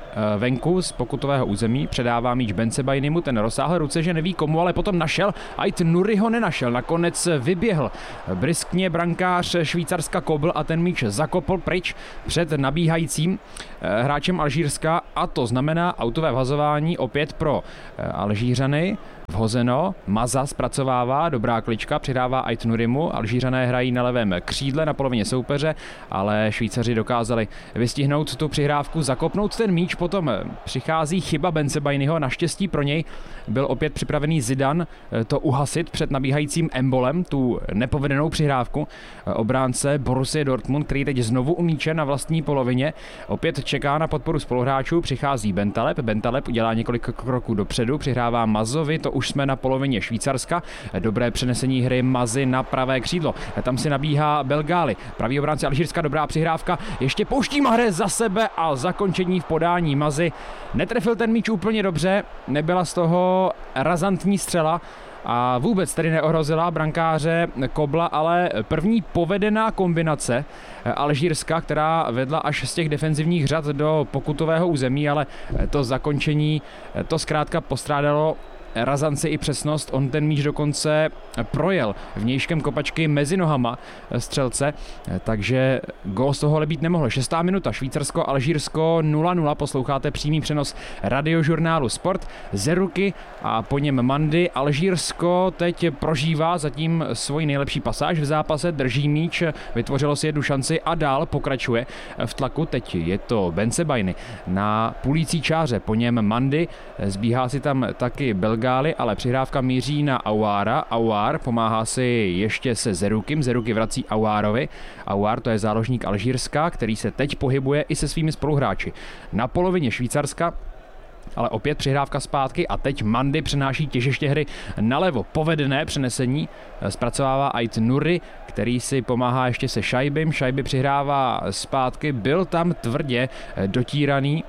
venku z pokutového území, předává míč Bensebainimu, ten rozsáhl ruce, že neví komu, ale potom našel, Ait Nouri ho nenašel, nakonec vyběhl bryskně brankář Švýcarska Kobl a ten míč zakopl pryč před nabíhajícím hráčem Alžírska a to znamená autové vhazování opět pro Alžířany. Vhozeno, Maza zpracovává, dobrá klička, přidává Ait Nourimu, Alžířané hrají na levém křídle na polovině soupeře, ale Švýcaři dokázali vystihnout tu přihrávku, zakopnout ten míč, potom přichází chyba Bensebainiho, naštěstí pro něj byl opět připravený Zidane to uhasit před nabíhajícím Embolem, tu nepovedenou přihrávku. Obránce Borussia Dortmund, který teď znovu u míče na vlastní polovině, opět čeká na podporu spoluhráčů, přichází Bentaleb udělá několik kroků dopředu, přihrává Mazovi, to už jsme na polovině Švýcarska. Dobré přenesení hry Mazy na pravé křídlo. Tam si nabíhá Belgáli. Pravý obránce Alžírska, dobrá přihrávka. Ještě pouští Mahrez za sebe a zakončení v podání Mazy. Netrefil ten míč úplně dobře, nebyla z toho razantní střela a vůbec tedy neohrozila brankáře Kobla, ale první povedená kombinace Alžírska, která vedla až z těch defenzivních řad do pokutového území, ale to zakončení to zkrátka postrádalo razanci i přesnost, on ten míč dokonce projel vnějškem kopačky mezi nohama střelce, takže gól z toho ale být nemohl. 6. minuta, Švýcarsko, Alžírsko 0-0, posloucháte přímý přenos radiožurnálu Sport, Zeruky a po něm Mandy. Alžírsko teď prožívá zatím svoji nejlepší pasáž v zápase, drží míč, vytvořilo si jednu šanci a dál pokračuje v tlaku. Teď je to Bensebaini na půlící čáře, po něm Mandy, zbíhá si tam taky Belgáli, ale přihrávka míří na Aouara. Aouar pomáhá si ještě se Zerukim, Zeruky vrací Aouarovi. Aouar to je záložník Alžírska, který se teď pohybuje i se svými spoluhráči na polovině Švýcarska, ale opět přihrávka zpátky a teď Mandy přenáší těžiště hry nalevo. Povedené přenesení zpracovává Ait Nouri, který si pomáhá ještě se Šajbym. Šajby přihrává zpátky, byl tam tvrdě dotíraný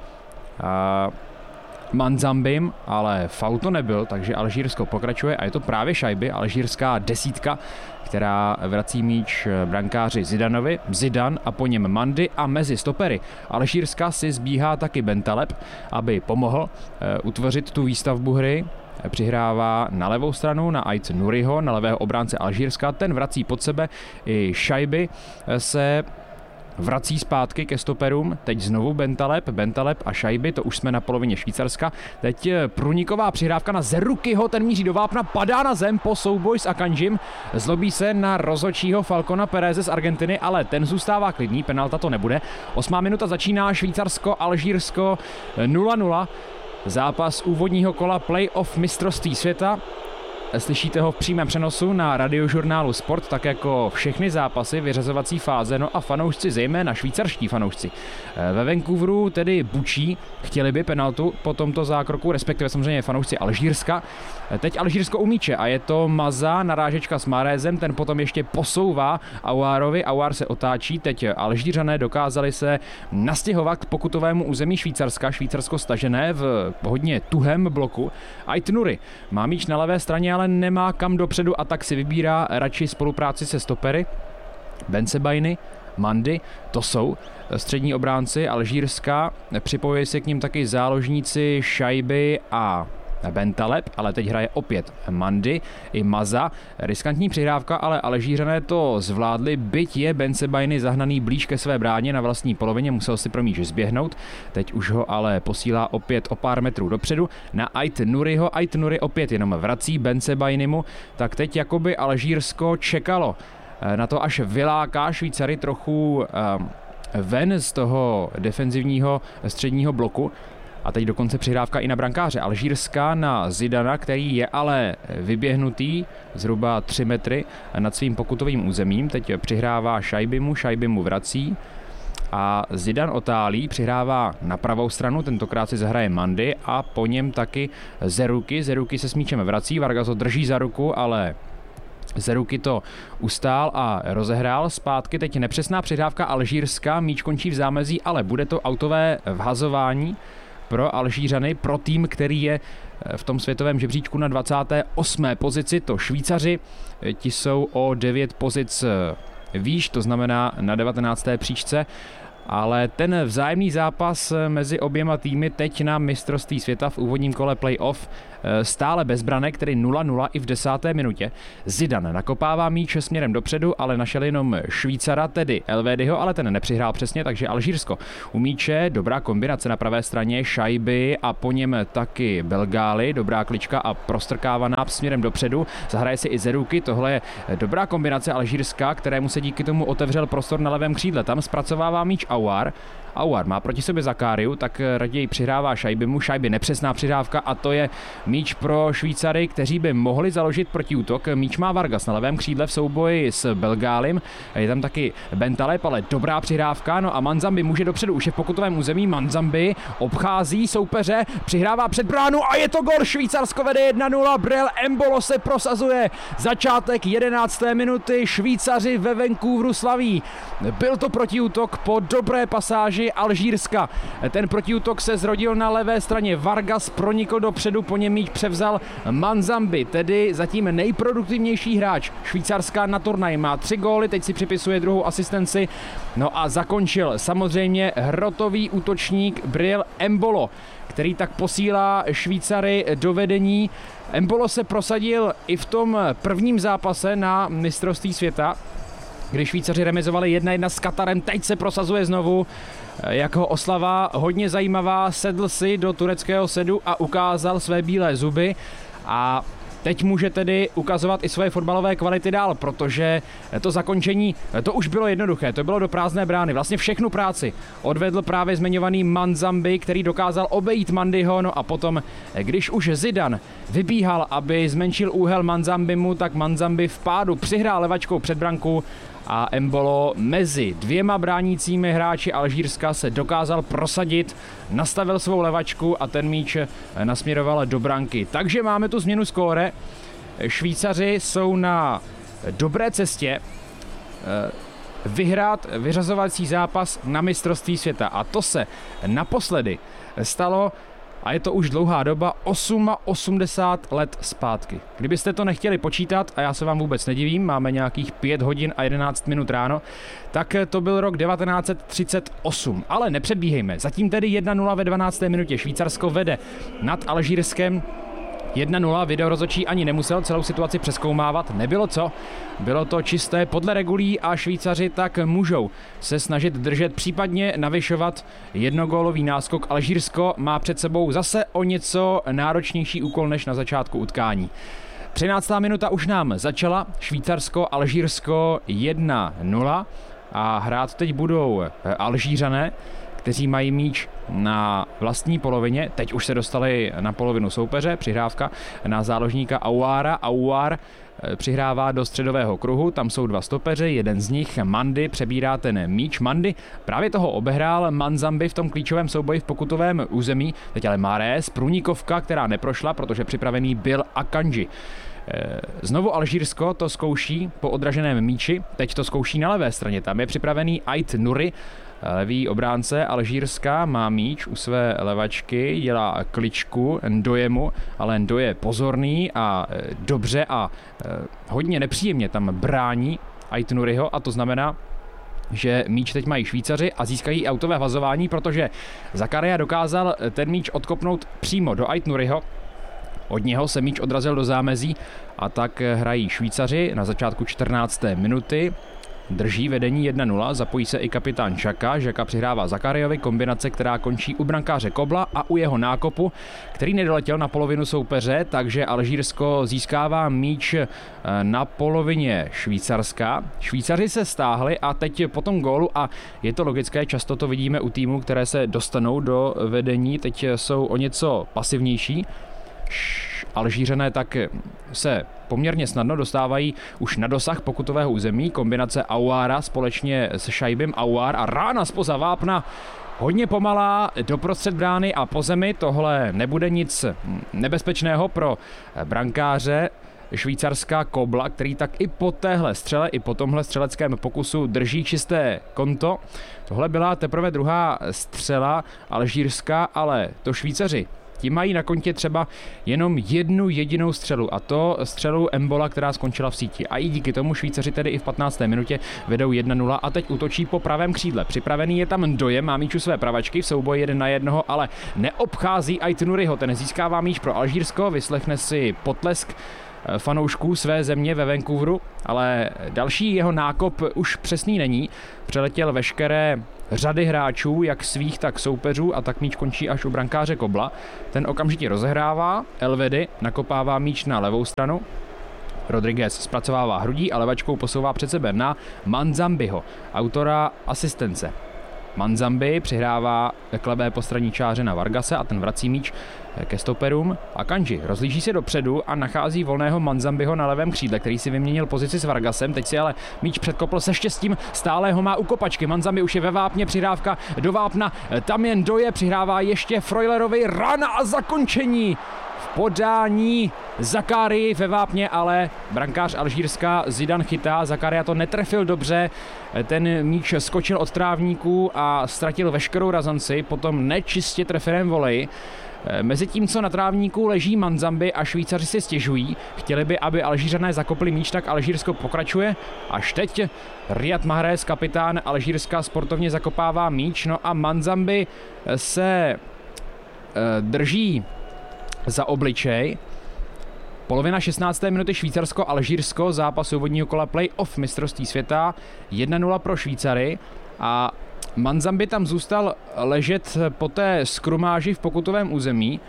Manzambim, ale faul to nebyl, takže Alžírsko pokračuje a je to právě Šajby, alžírská desítka, která vrací míč brankáři Zidanovi, Zidane a po něm Mandy a mezi stopery Alžírska si zbíhá taky Bentaleb, aby pomohl utvořit tu výstavbu hry. Přihrává na levou stranu na Ait Nouriho, na levého obránce Alžírska, ten vrací pod sebe i Šajby se vrací zpátky ke stoperům, teď znovu Bentaleb a Šajby, to už jsme na polovině Švýcarska. Teď průniková přihrávka na Zerukyho, ten míří do vápna, padá na zem po souboji s Akanjim, zlobí se na rozhodčího Falcona Pereze z Argentiny, ale ten zůstává klidný, penalta to nebude. 8. minuta začíná, Švýcarsko, Alžírsko 0-0, zápas úvodního kola playoff mistrovství světa. Slyšíte ho v přímém přenosu na radiožurnálu Sport, tak jako všechny zápasy vyřazovací fáze, no a fanoušci, zejména švýcarští fanoušci ve Vancouveru tedy bučí, chtěli by penaltu po tomto zákroku, respektive samozřejmě fanoušci Alžírska. Teď Alžírsko u míče a je to Maza, narážečka s Mahrezem, ten potom ještě posouvá Aouarovi, Aouar se otáčí, teď Alžířané dokázali se nastěhovat k pokutovému území Švýcarska, Švýcarsko stažené v hodně tuhém bloku. Ait Nouri má míč na levé straně, ale nemá kam dopředu a tak si vybírá radši spolupráci se stopery. Bensebaini, Mandy, to jsou střední obránci Alžírska, připojuje se k ním taky záložníci Šajby a Bentaleb, ale teď hraje opět Mandy i Maza. Riskantní přihrávka, ale Alžířané to zvládli, byť je Bensebaini zahnaný blíž ke své bráně na vlastní polovině, musel si pro míč zběhnout. Teď už ho ale posílá opět o pár metrů dopředu na Ait Nouriho. Ait Nouri opět jenom vrací Bensebainimu, tak teď jakoby Alžírsko čekalo na to, až vyláká Švýcary trochu ven z toho defenzivního středního bloku. A teď dokonce přihrávka i na brankáře Alžírska, na Zidana, který je ale vyběhnutý zhruba 3 metry nad svým pokutovým územím. Teď přihrává Šajbymu vrací a Zidane otálí, přihrává na pravou stranu, tentokrát si zahraje Mandy a po něm taky Zeruky. Zeruky se s míčem vrací, Vargas ho drží za ruku, ale Zeruky to ustál a rozehrál zpátky. Teď nepřesná přihrávka Alžírska, míč končí v zámezí, ale bude to autové vhazování pro Alžířany, pro tým, který je v tom světovém žebříčku na 28. pozici, to Švýcaři. Ti jsou o 9 pozic výš, to znamená na 19. příčce. Ale ten vzájemný zápas mezi oběma týmy teď na mistrovství světa v úvodním kole playoff stále bez branek, tedy 0-0 i v 10. minutě. Zidane nakopává míč směrem dopředu, ale našel jenom Švýcara, tedy Elvédyho, ale ten nepřihrál přesně, takže Alžírsko u míče, dobrá kombinace na pravé straně, Šajby a po něm taky Belgály, dobrá klička a prostrkávaná směrem dopředu, zahraje si i Zerouki, tohle je dobrá kombinace Alžírska, kterému se díky tomu otevřel prostor na levém křídle, tam zpracovává míč Aouar. Aouar má proti sobě Zakariu, tak raději přihrává Šajbimu. Šajby nepřesná přihrávka a to je míč pro Švýcary, kteří by mohli založit protiútok. Míč má Vargas na levém křídle v souboji s Belgálim. Je tam taky Bentaleb, ale dobrá přihrávka. No a Manzambi může dopředu, už je v pokutovém území. Manzambi obchází soupeře, přihrává před bránu a je to gol. Švýcarsko vede 1-0. Brel Embolo se prosazuje. Začátek 11. minuty. Švýcaři ve Vancouveru slaví. Byl to protiútok po dobré pasáži Alžírska. Ten protiútok se zrodil na levé straně. Vargas pronikl dopředu, po něm míč převzal Manzambi, tedy zatím nejproduktivnější hráč Švýcarska na turnaji. Má 3 góly, teď si připisuje druhou asistenci. No a zakončil samozřejmě hrotový útočník Brel Embolo, který tak posílá Švýcary do vedení. Embolo se prosadil i v tom prvním zápase na mistrovství světa, kdy Švýcaři remizovali 1-1 s Katarem, teď se prosazuje znovu. Jako oslava hodně zajímavá, sedl si do tureckého sedu a ukázal své bílé zuby a teď může tedy ukazovat i svoje fotbalové kvality dál, protože to zakončení, to už bylo jednoduché, to bylo do prázdné brány. Vlastně všechnu práci odvedl právě zmiňovaný Manzambi, který dokázal obejít Mandyho, no a potom, když už Zidane vybíhal, aby zmenšil úhel Manzambimu, tak Manzambi v pádu přihrál levačkou před branku a Embolo mezi dvěma bránícími hráči Alžírska se dokázal prosadit, nastavil svou levačku a ten míč nasměroval do branky. Takže máme tu změnu skóre. Švýcaři jsou na dobré cestě vyhrát vyřazovací zápas na mistrovství světa a to se naposledy stalo, a je to už dlouhá doba, 88 let zpátky. Kdybyste to nechtěli počítat, a já se vám vůbec nedivím, máme nějakých 5 hodin a 11 minut ráno, tak to byl rok 1938. Ale nepředbíhejme, zatím tedy 1-0 ve 12. minutě. Švýcarsko vede nad Alžírskem 1-0, videorozhodčí ani nemusel celou situaci přezkoumávat, nebylo co, bylo to čisté podle regulí a Švýcaři tak můžou se snažit držet, případně navyšovat jednogólový náskok. Alžírsko má před sebou zase o něco náročnější úkol než na začátku utkání. 13. minuta už nám začala, Švýcarsko, Alžírsko 1-0 a hrát teď budou Alžířané, kteří mají míč na vlastní polovině. Teď už se dostali na polovinu soupeře, přihrávka na záložníka Aouara. Aouar přihrává do středového kruhu, tam jsou 2 stopeři, jeden z nich, Mandy, přebírá ten míč. Mandy právě toho obehrál Manzambi v tom klíčovém souboji v pokutovém území. Teď ale Mahrez, průnikovka, která neprošla, protože připravený byl Akanji. Znovu Alžírsko to zkouší po odraženém míči, teď to zkouší na levé straně, tam je připravený Ait Nuri, levý obránce Alžírska, má míč u své levačky, dělá kličku Ndojemu, ale Ndo je pozorný a dobře a hodně nepříjemně tam brání Ait Nuriho a to znamená, že míč teď mají Švýcaři a získají autové vazování, protože Zakaria dokázal ten míč odkopnout přímo do Ait Nuriho. Od něho se míč odrazil do zámezí a tak hrají Švýcaři na začátku 14. minuty. Drží vedení 1-0, zapojí se i kapitán Xhaka. Xhaka přihrává Zakariovi, kombinace, která končí u brankáře Kobla a u jeho nákopu, který nedoletěl na polovinu soupeře, takže Alžírsko získává míč na polovině Švýcarska. Švýcaři se stáhli a teď po tom gólu, a je to logické, často to vidíme u týmů, které se dostanou do vedení, teď jsou o něco pasivnější. Alžířané tak se poměrně snadno dostávají už na dosah pokutového území. Kombinace Aouara společně s Šajbem, Aouar a rána zpoza vápna. Hodně pomalá doprostřed brány a po zemi. Tohle nebude nic nebezpečného pro brankáře Švýcarská Kobla, který tak i po téhle střele, i po tomhle střeleckém pokusu drží čisté konto. Tohle byla teprve druhá střela alžírská, ale to Švýcaři ti mají na kontě třeba jenom jednu jedinou střelu, a to střelu Embola, která skončila v síti. A i díky tomu Švýcaři tedy i v 15. minutě vedou 1-0 a teď útočí po pravém křídle. Připravený je tam Ndoye, má míč u své pravačky v souboji 1-1, ale neobchází Aït-Nouriho, ten získává míč pro Alžírsko, vyslechne si potlesk fanoušků své země ve Vancouveru, ale další jeho nákop už přesný není. Přeletěl veškeré řady hráčů, jak svých, tak soupeřů, a tak míč končí až u brankáře Kobla. Ten okamžitě rozehrává, Elvedi nakopává míč na levou stranu, Rodriguez zpracovává hrudí a levačkou posouvá před sebe na Manzambiho, autora asistence. Manzambi přihrává k levé postranní čáře na Vargase a ten vrací míč ke stoperům. Akanji rozlíží se dopředu a nachází volného Manzambiho na levém křídle, který si vyměnil pozici s Vargasem. Teď si ale míč předkopl se štěstím, stále ho má u kopačky. Manzambi už je ve vápně, přihrávka do vápna. Tam jen Ndoye přihrává ještě Freulerovi, rána a zakončení v podání Zakarii ve vápně, ale brankář Alžírska Zidane chytá. Zakaria to netrefil dobře, ten míč skočil od trávníků a ztratil veškerou razanci, potom nečistě trefeném voleji. Mezitím, co na trávníku leží Manzambi a Švýcaři si stěžují, chtěli by, aby Alžířané zakopli míč, tak Alžírsko pokračuje. Až teď Riyad Mahrez, kapitán Alžírska, sportovně zakopává míč, no a Manzambi se drží za obličej. Polovina 16. minuty Švýcarsko-Alžírsko, zápas úvodního kola play-off mistrovství světa, 1-0 pro Švýcary a Manzambi tam zůstal ležet po té skrumáži v pokutovém území,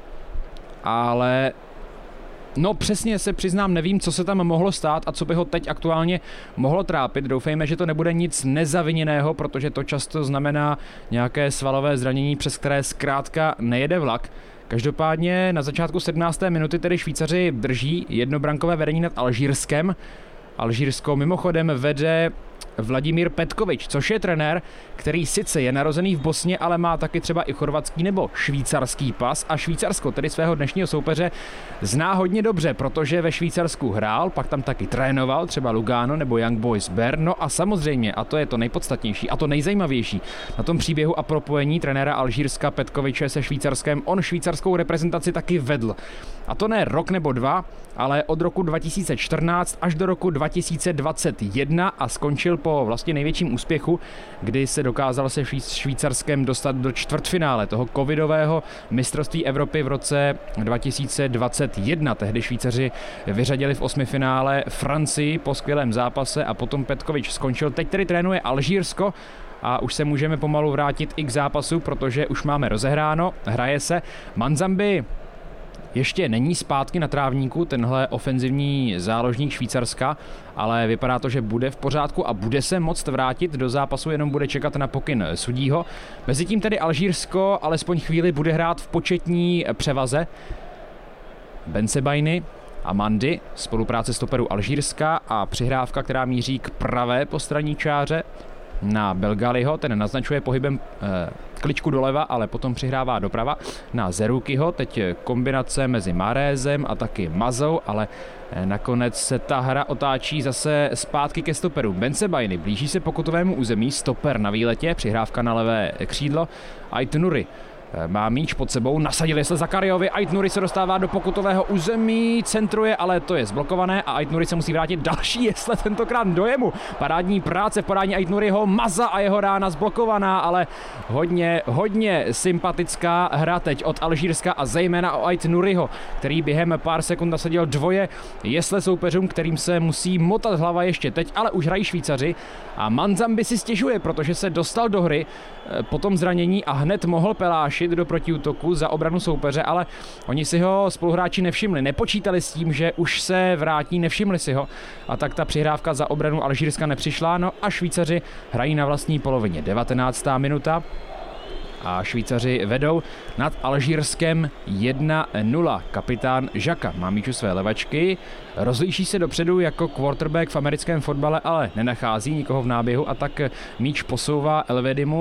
ale no přesně se přiznám, nevím, co se tam mohlo stát a co by ho teď aktuálně mohlo trápit. Doufejme, že to nebude nic nezaviněného, protože to často znamená nějaké svalové zranění, přes které zkrátka nejede vlak. Každopádně na začátku 17. minuty tedy Švýcaři drží jednobrankové vedení nad Alžírskem. Alžírsko mimochodem vede Vladimír Petkovič, což je trenér, který sice je narozený v Bosně, ale má taky třeba i chorvatský nebo švýcarský pas a Švýcarsko, tedy svého dnešního soupeře, zná hodně dobře, protože ve Švýcarsku hrál, pak tam taky trénoval, třeba Lugano nebo Young Boys Bern, no a samozřejmě, a to je to nejpodstatnější a to nejzajímavější na tom příběhu a propojení trenéra Alžírska Petkoviče se Švýcarskem, on švýcarskou reprezentaci taky vedl. A to ne rok nebo dva, ale od roku 2014 až do roku 2021 a skončil po vlastně největším úspěchu, kdy se dokázal se Švýcarskem dostat do čtvrtfinále toho covidového mistrovství Evropy v roce 2021. Tehdy Švýcaři vyřadili v osmifinále Francii po skvělém zápase a potom Petkovič skončil. Teď tedy trénuje Alžírsko a už se můžeme pomalu vrátit i k zápasu, protože už máme rozehráno, hraje se. Manzambi ještě není zpátky na trávníku, tenhle ofenzivní záložník Švýcarska, ale vypadá to, že bude v pořádku a bude se moct vrátit do zápasu, jenom bude čekat na pokyn sudího. Mezitím tedy Alžírsko alespoň chvíli bude hrát v početní převaze. Bensebaini a Mandi, spolupráce stoperů Alžírska a přihrávka, která míří k pravé postranní čáře na Belgaliho, ten naznačuje pohybem kličku doleva, ale potom přihrává doprava na Zeroukiho, teď kombinace mezi Mahrezem a taky Mazou, ale nakonec se ta hra otáčí zase zpátky ke stoperu. Bensebaini blíží se pokutovému území, stoper na výletě, přihrávka na levé křídlo, Aït-Nouri má míč pod sebou, nasadili se Zakariovi, Aït-Nouri se dostává do pokutového území, centruje, ale to je zblokované a Aït-Nouri se musí vrátit další jesle, tentokrát Ndoyemu. Parádní práce v podání Aït-Nouriho, Maza a jeho rána zblokovaná, ale hodně sympatická hra teď od Alžírska a zejména o Aït-Nouriho, který během pár sekund nasadil dvoje jesle soupeřům, kterým se musí motat hlava ještě teď, ale už hrají Švýcaři a Manzambi si stěžuje, protože se dostal do hry po tom zranění a hned mohl pelášit do protiútoku za obranu soupeře, ale oni si ho spoluhráči nevšimli, nepočítali s tím, že už se vrátí, nevšimli si ho a tak ta přihrávka za obranu Alžírska nepřišla, no a Švýcaři hrají na vlastní polovině. 19. minuta a Švýcaři vedou nad Alžírskem 1-0. Kapitán Žaka má míč u své levačky, rozlíží se dopředu jako quarterback v americkém fotbale, ale nenachází nikoho v náběhu a tak míč posouvá Elvedimu.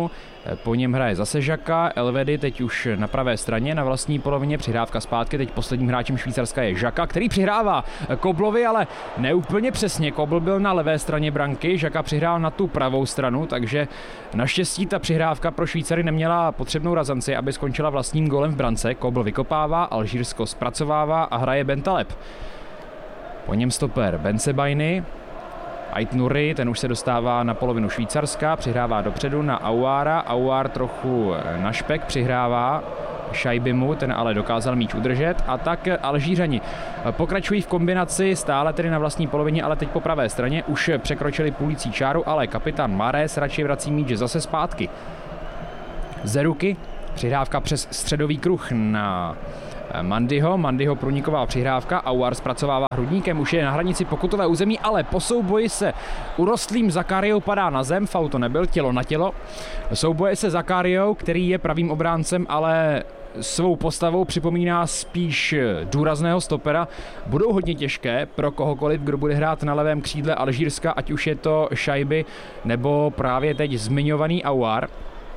Po něm hraje zase Žaka, Elvedy teď už na pravé straně na vlastní polovině, přihrávka zpátky, teď posledním hráčem Švýcarska je Žaka, který přihrává Koblovi, ale neúplně přesně. Kobl byl na levé straně branky, Žaka přihrál na tu pravou stranu, takže naštěstí ta přihrávka pro Švýcary neměla potřebnou razanci, aby skončila vlastním gólem v brance. Kobl vykopává, Alžírsko zpracovává a hraje Bentaleb. Po něm stoper Bensebaini, Ait Nouri, ten už se dostává na polovinu Švýcarska, přihrává dopředu na Aouara, Aouar trochu na špek přihrává Šajbimu, ten ale dokázal míč udržet a tak Alžířani pokračují v kombinaci, stále tedy na vlastní polovině, ale teď po pravé straně už překročili půlící čáru, ale kapitán Mahrez radši vrací míč zase zpátky. Zeruky, přihrávka přes středový kruh na Mandyho průniková přihrávka, Aouar zpracovává hrudníkem, už je na hranici pokutové území, ale po souboji se urostlým Zakariou padá na zem, faul to nebyl, tělo na tělo. Souboje se Zakariou, který je pravým obráncem, ale svou postavou připomíná spíš důrazného stopera, budou hodně těžké pro kohokoliv, kdo bude hrát na levém křídle Alžírska, ať už je to Šajby nebo právě teď zmiňovaný Aouar.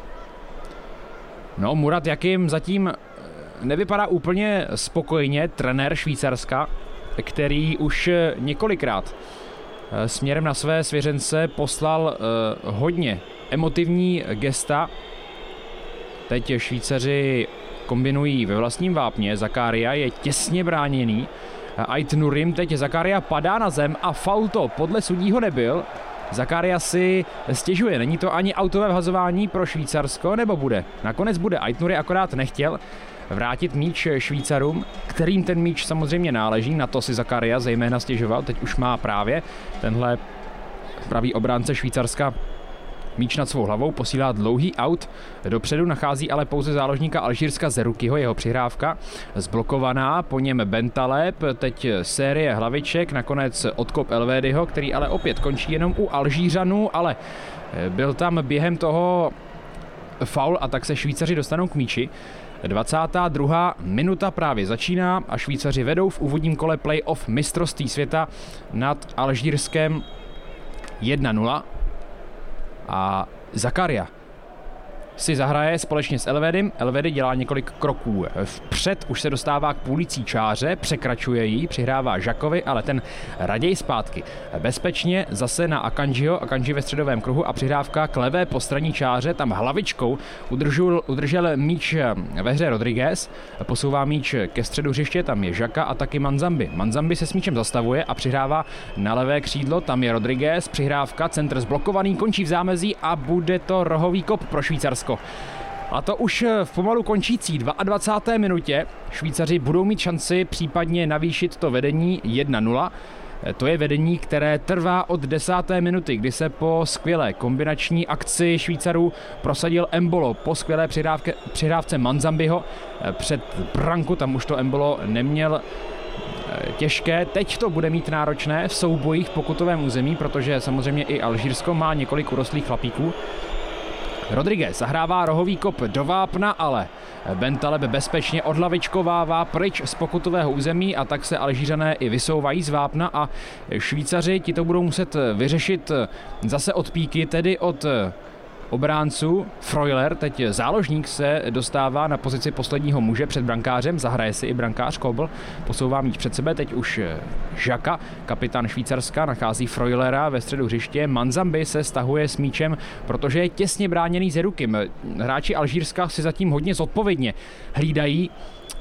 No, Murat Jakim zatím nevypadá úplně spokojeně, trenér Švýcarska, který už několikrát směrem na své svěřence poslal hodně emotivní gesta. Teď Švýcaři kombinují ve vlastním vápně, Zakaria je těsně bráněný, Ait Nourim, teď Zakaria padá na zem a faul to podle sudího nebyl. Zakaria si stěžuje, není to ani autové vhazování pro Švýcarsko, nebo bude? Nakonec bude, Ait Nouri akorát nechtěl vrátit míč Švýcarům, kterým ten míč samozřejmě náleží, na to si Zakaria zejména stěžoval, teď už má právě tenhle pravý obránce Švýcarska míč nad svou hlavou, posílá dlouhý aut dopředu, nachází ale pouze záložníka Alžírska Zerukiho, jeho přihrávka zblokovaná, po něm Bentaleb, teď série hlaviček, nakonec odkop Elvedyho, který ale opět končí jenom u Alžířanů, ale byl tam během toho faul a tak se Švýcaři dostanou k míči. 22. minuta právě začíná a Švýcaři vedou v úvodním kole playoff mistrovství světa nad Alžírskem 1-0 a Zakaria si zahraje společně s Elvedym. Elvedy dělá několik kroků vpřed, už se dostává k půlící čáře, překračuje ji, přihrává Žakovi, ale ten raději zpátky. Bezpečně zase na Akanjiho, Akanji ve středovém kruhu a přihrávka k levé postranní čáře, tam hlavičkou udržel míč ve hře Rodriguez, posouvá míč ke středu hřiště, tam je Žaka a taky Manzambi. Manzambi se s míčem zastavuje a přihrává na levé křídlo, tam je Rodriguez, přihrávka, centr zblokovaný, končí v zámezí a bude to rohový kop pro Švýcarsko. A to už v pomalu končící 22. minutě Švýcaři budou mít šanci případně navýšit to vedení 1-0. To je vedení, které trvá od 10. minuty, kdy se po skvělé kombinační akci Švýcarů prosadil Embolo po skvělé přihrávce Manzambiho před branku, tam už to Embolo neměl těžké. Teď to bude mít náročné v soubojích v pokutovém území, protože samozřejmě i Alžírsko má několik urostlých chlapíků. Rodriguez zahrává rohový kop do vápna, ale Bentaleb bezpečně odhlavičkovává pryč z pokutového území a tak se Alžířané i vysouvají z vápna a Švýcaři ti to budou muset vyřešit zase od píky, tedy od obránců. Freuler, teď záložník, se dostává na pozici posledního muže před brankářem, zahraje si i brankář Kobl, posouvá míč před sebe, teď už Žaka, kapitán Švýcarska, nachází Freulera ve středu hřiště, Manzambi se stahuje s míčem, protože je těsně bráněný Zerukim. Hráči Alžírska si zatím hodně zodpovědně hlídají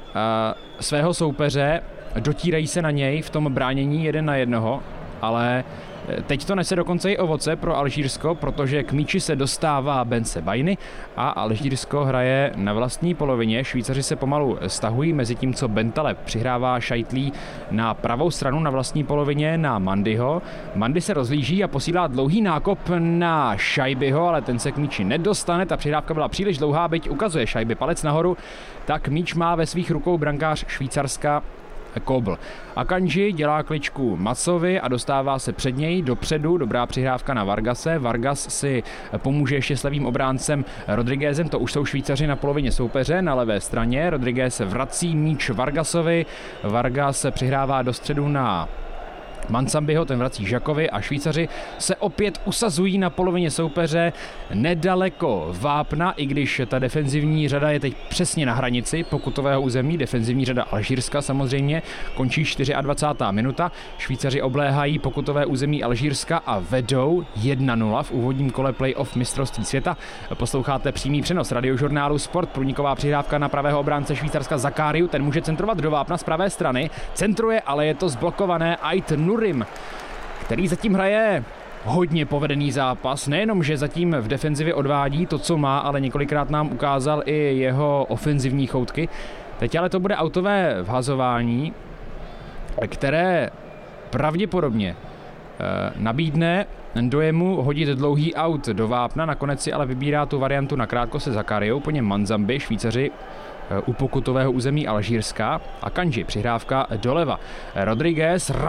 svého soupeře, dotírají se na něj v tom bránění 1-1, ale teď to nese dokonce i ovoce pro Alžírsko, protože k míči se dostává Bensebaini a Alžírsko hraje na vlastní polovině. Švýcaři se pomalu stahují, mezi tím, co Bentaleb přihrává Šajtlí na pravou stranu na vlastní polovině na Mandyho. Mandy se rozlíží a posílá dlouhý nákop na Šajbyho, ale ten se k míči nedostane. Ta přihrávka byla příliš dlouhá, byť ukazuje Šajby palec nahoru, tak míč má ve svých rukou brankář Švýcarska Kobl. Akanji dělá kličku Macovi a dostává se před něj dopředu, dobrá přihrávka na Vargase. Vargas si pomůže ještě s levým obráncem Rodriguezem, to už jsou Švýcaři na polovině soupeře na levé straně. Rodriguez vrací míč Vargasovi, Vargas přihrává do středu na Manzambiho, ten vrací Žakovi a Švýcaři se opět usazují na polovině soupeře nedaleko vápna, i když ta defenzivní řada je teď přesně na hranici pokutového území, defenzivní řada Alžírska samozřejmě, končí 24. minuta, Švýcaři obléhají pokutové území Alžírska a vedou 1-0 v úvodním kole playoff mistrovství světa. Posloucháte přímý přenos Radiožurnálu Sport, průniková přihrávka na pravého obránce Švýcarska Zakariu, ten může centrovat do vápna z pravé strany, centruje, ale je to zblokované Ait Nurim, který zatím hraje hodně povedený zápas, nejenom, že zatím v defenzivě odvádí to, co má, ale několikrát nám ukázal i jeho ofenzivní choutky. Teď ale to bude autové vhazování, které pravděpodobně nabídne Ndojemu hodit dlouhý aut do vápna, nakonec si ale vybírá tu variantu nakrátko se Zakariou, po něm Manzambi, Švýcaři u pokutového území Alžírska a Kanji, přihrávka doleva. Rodriguez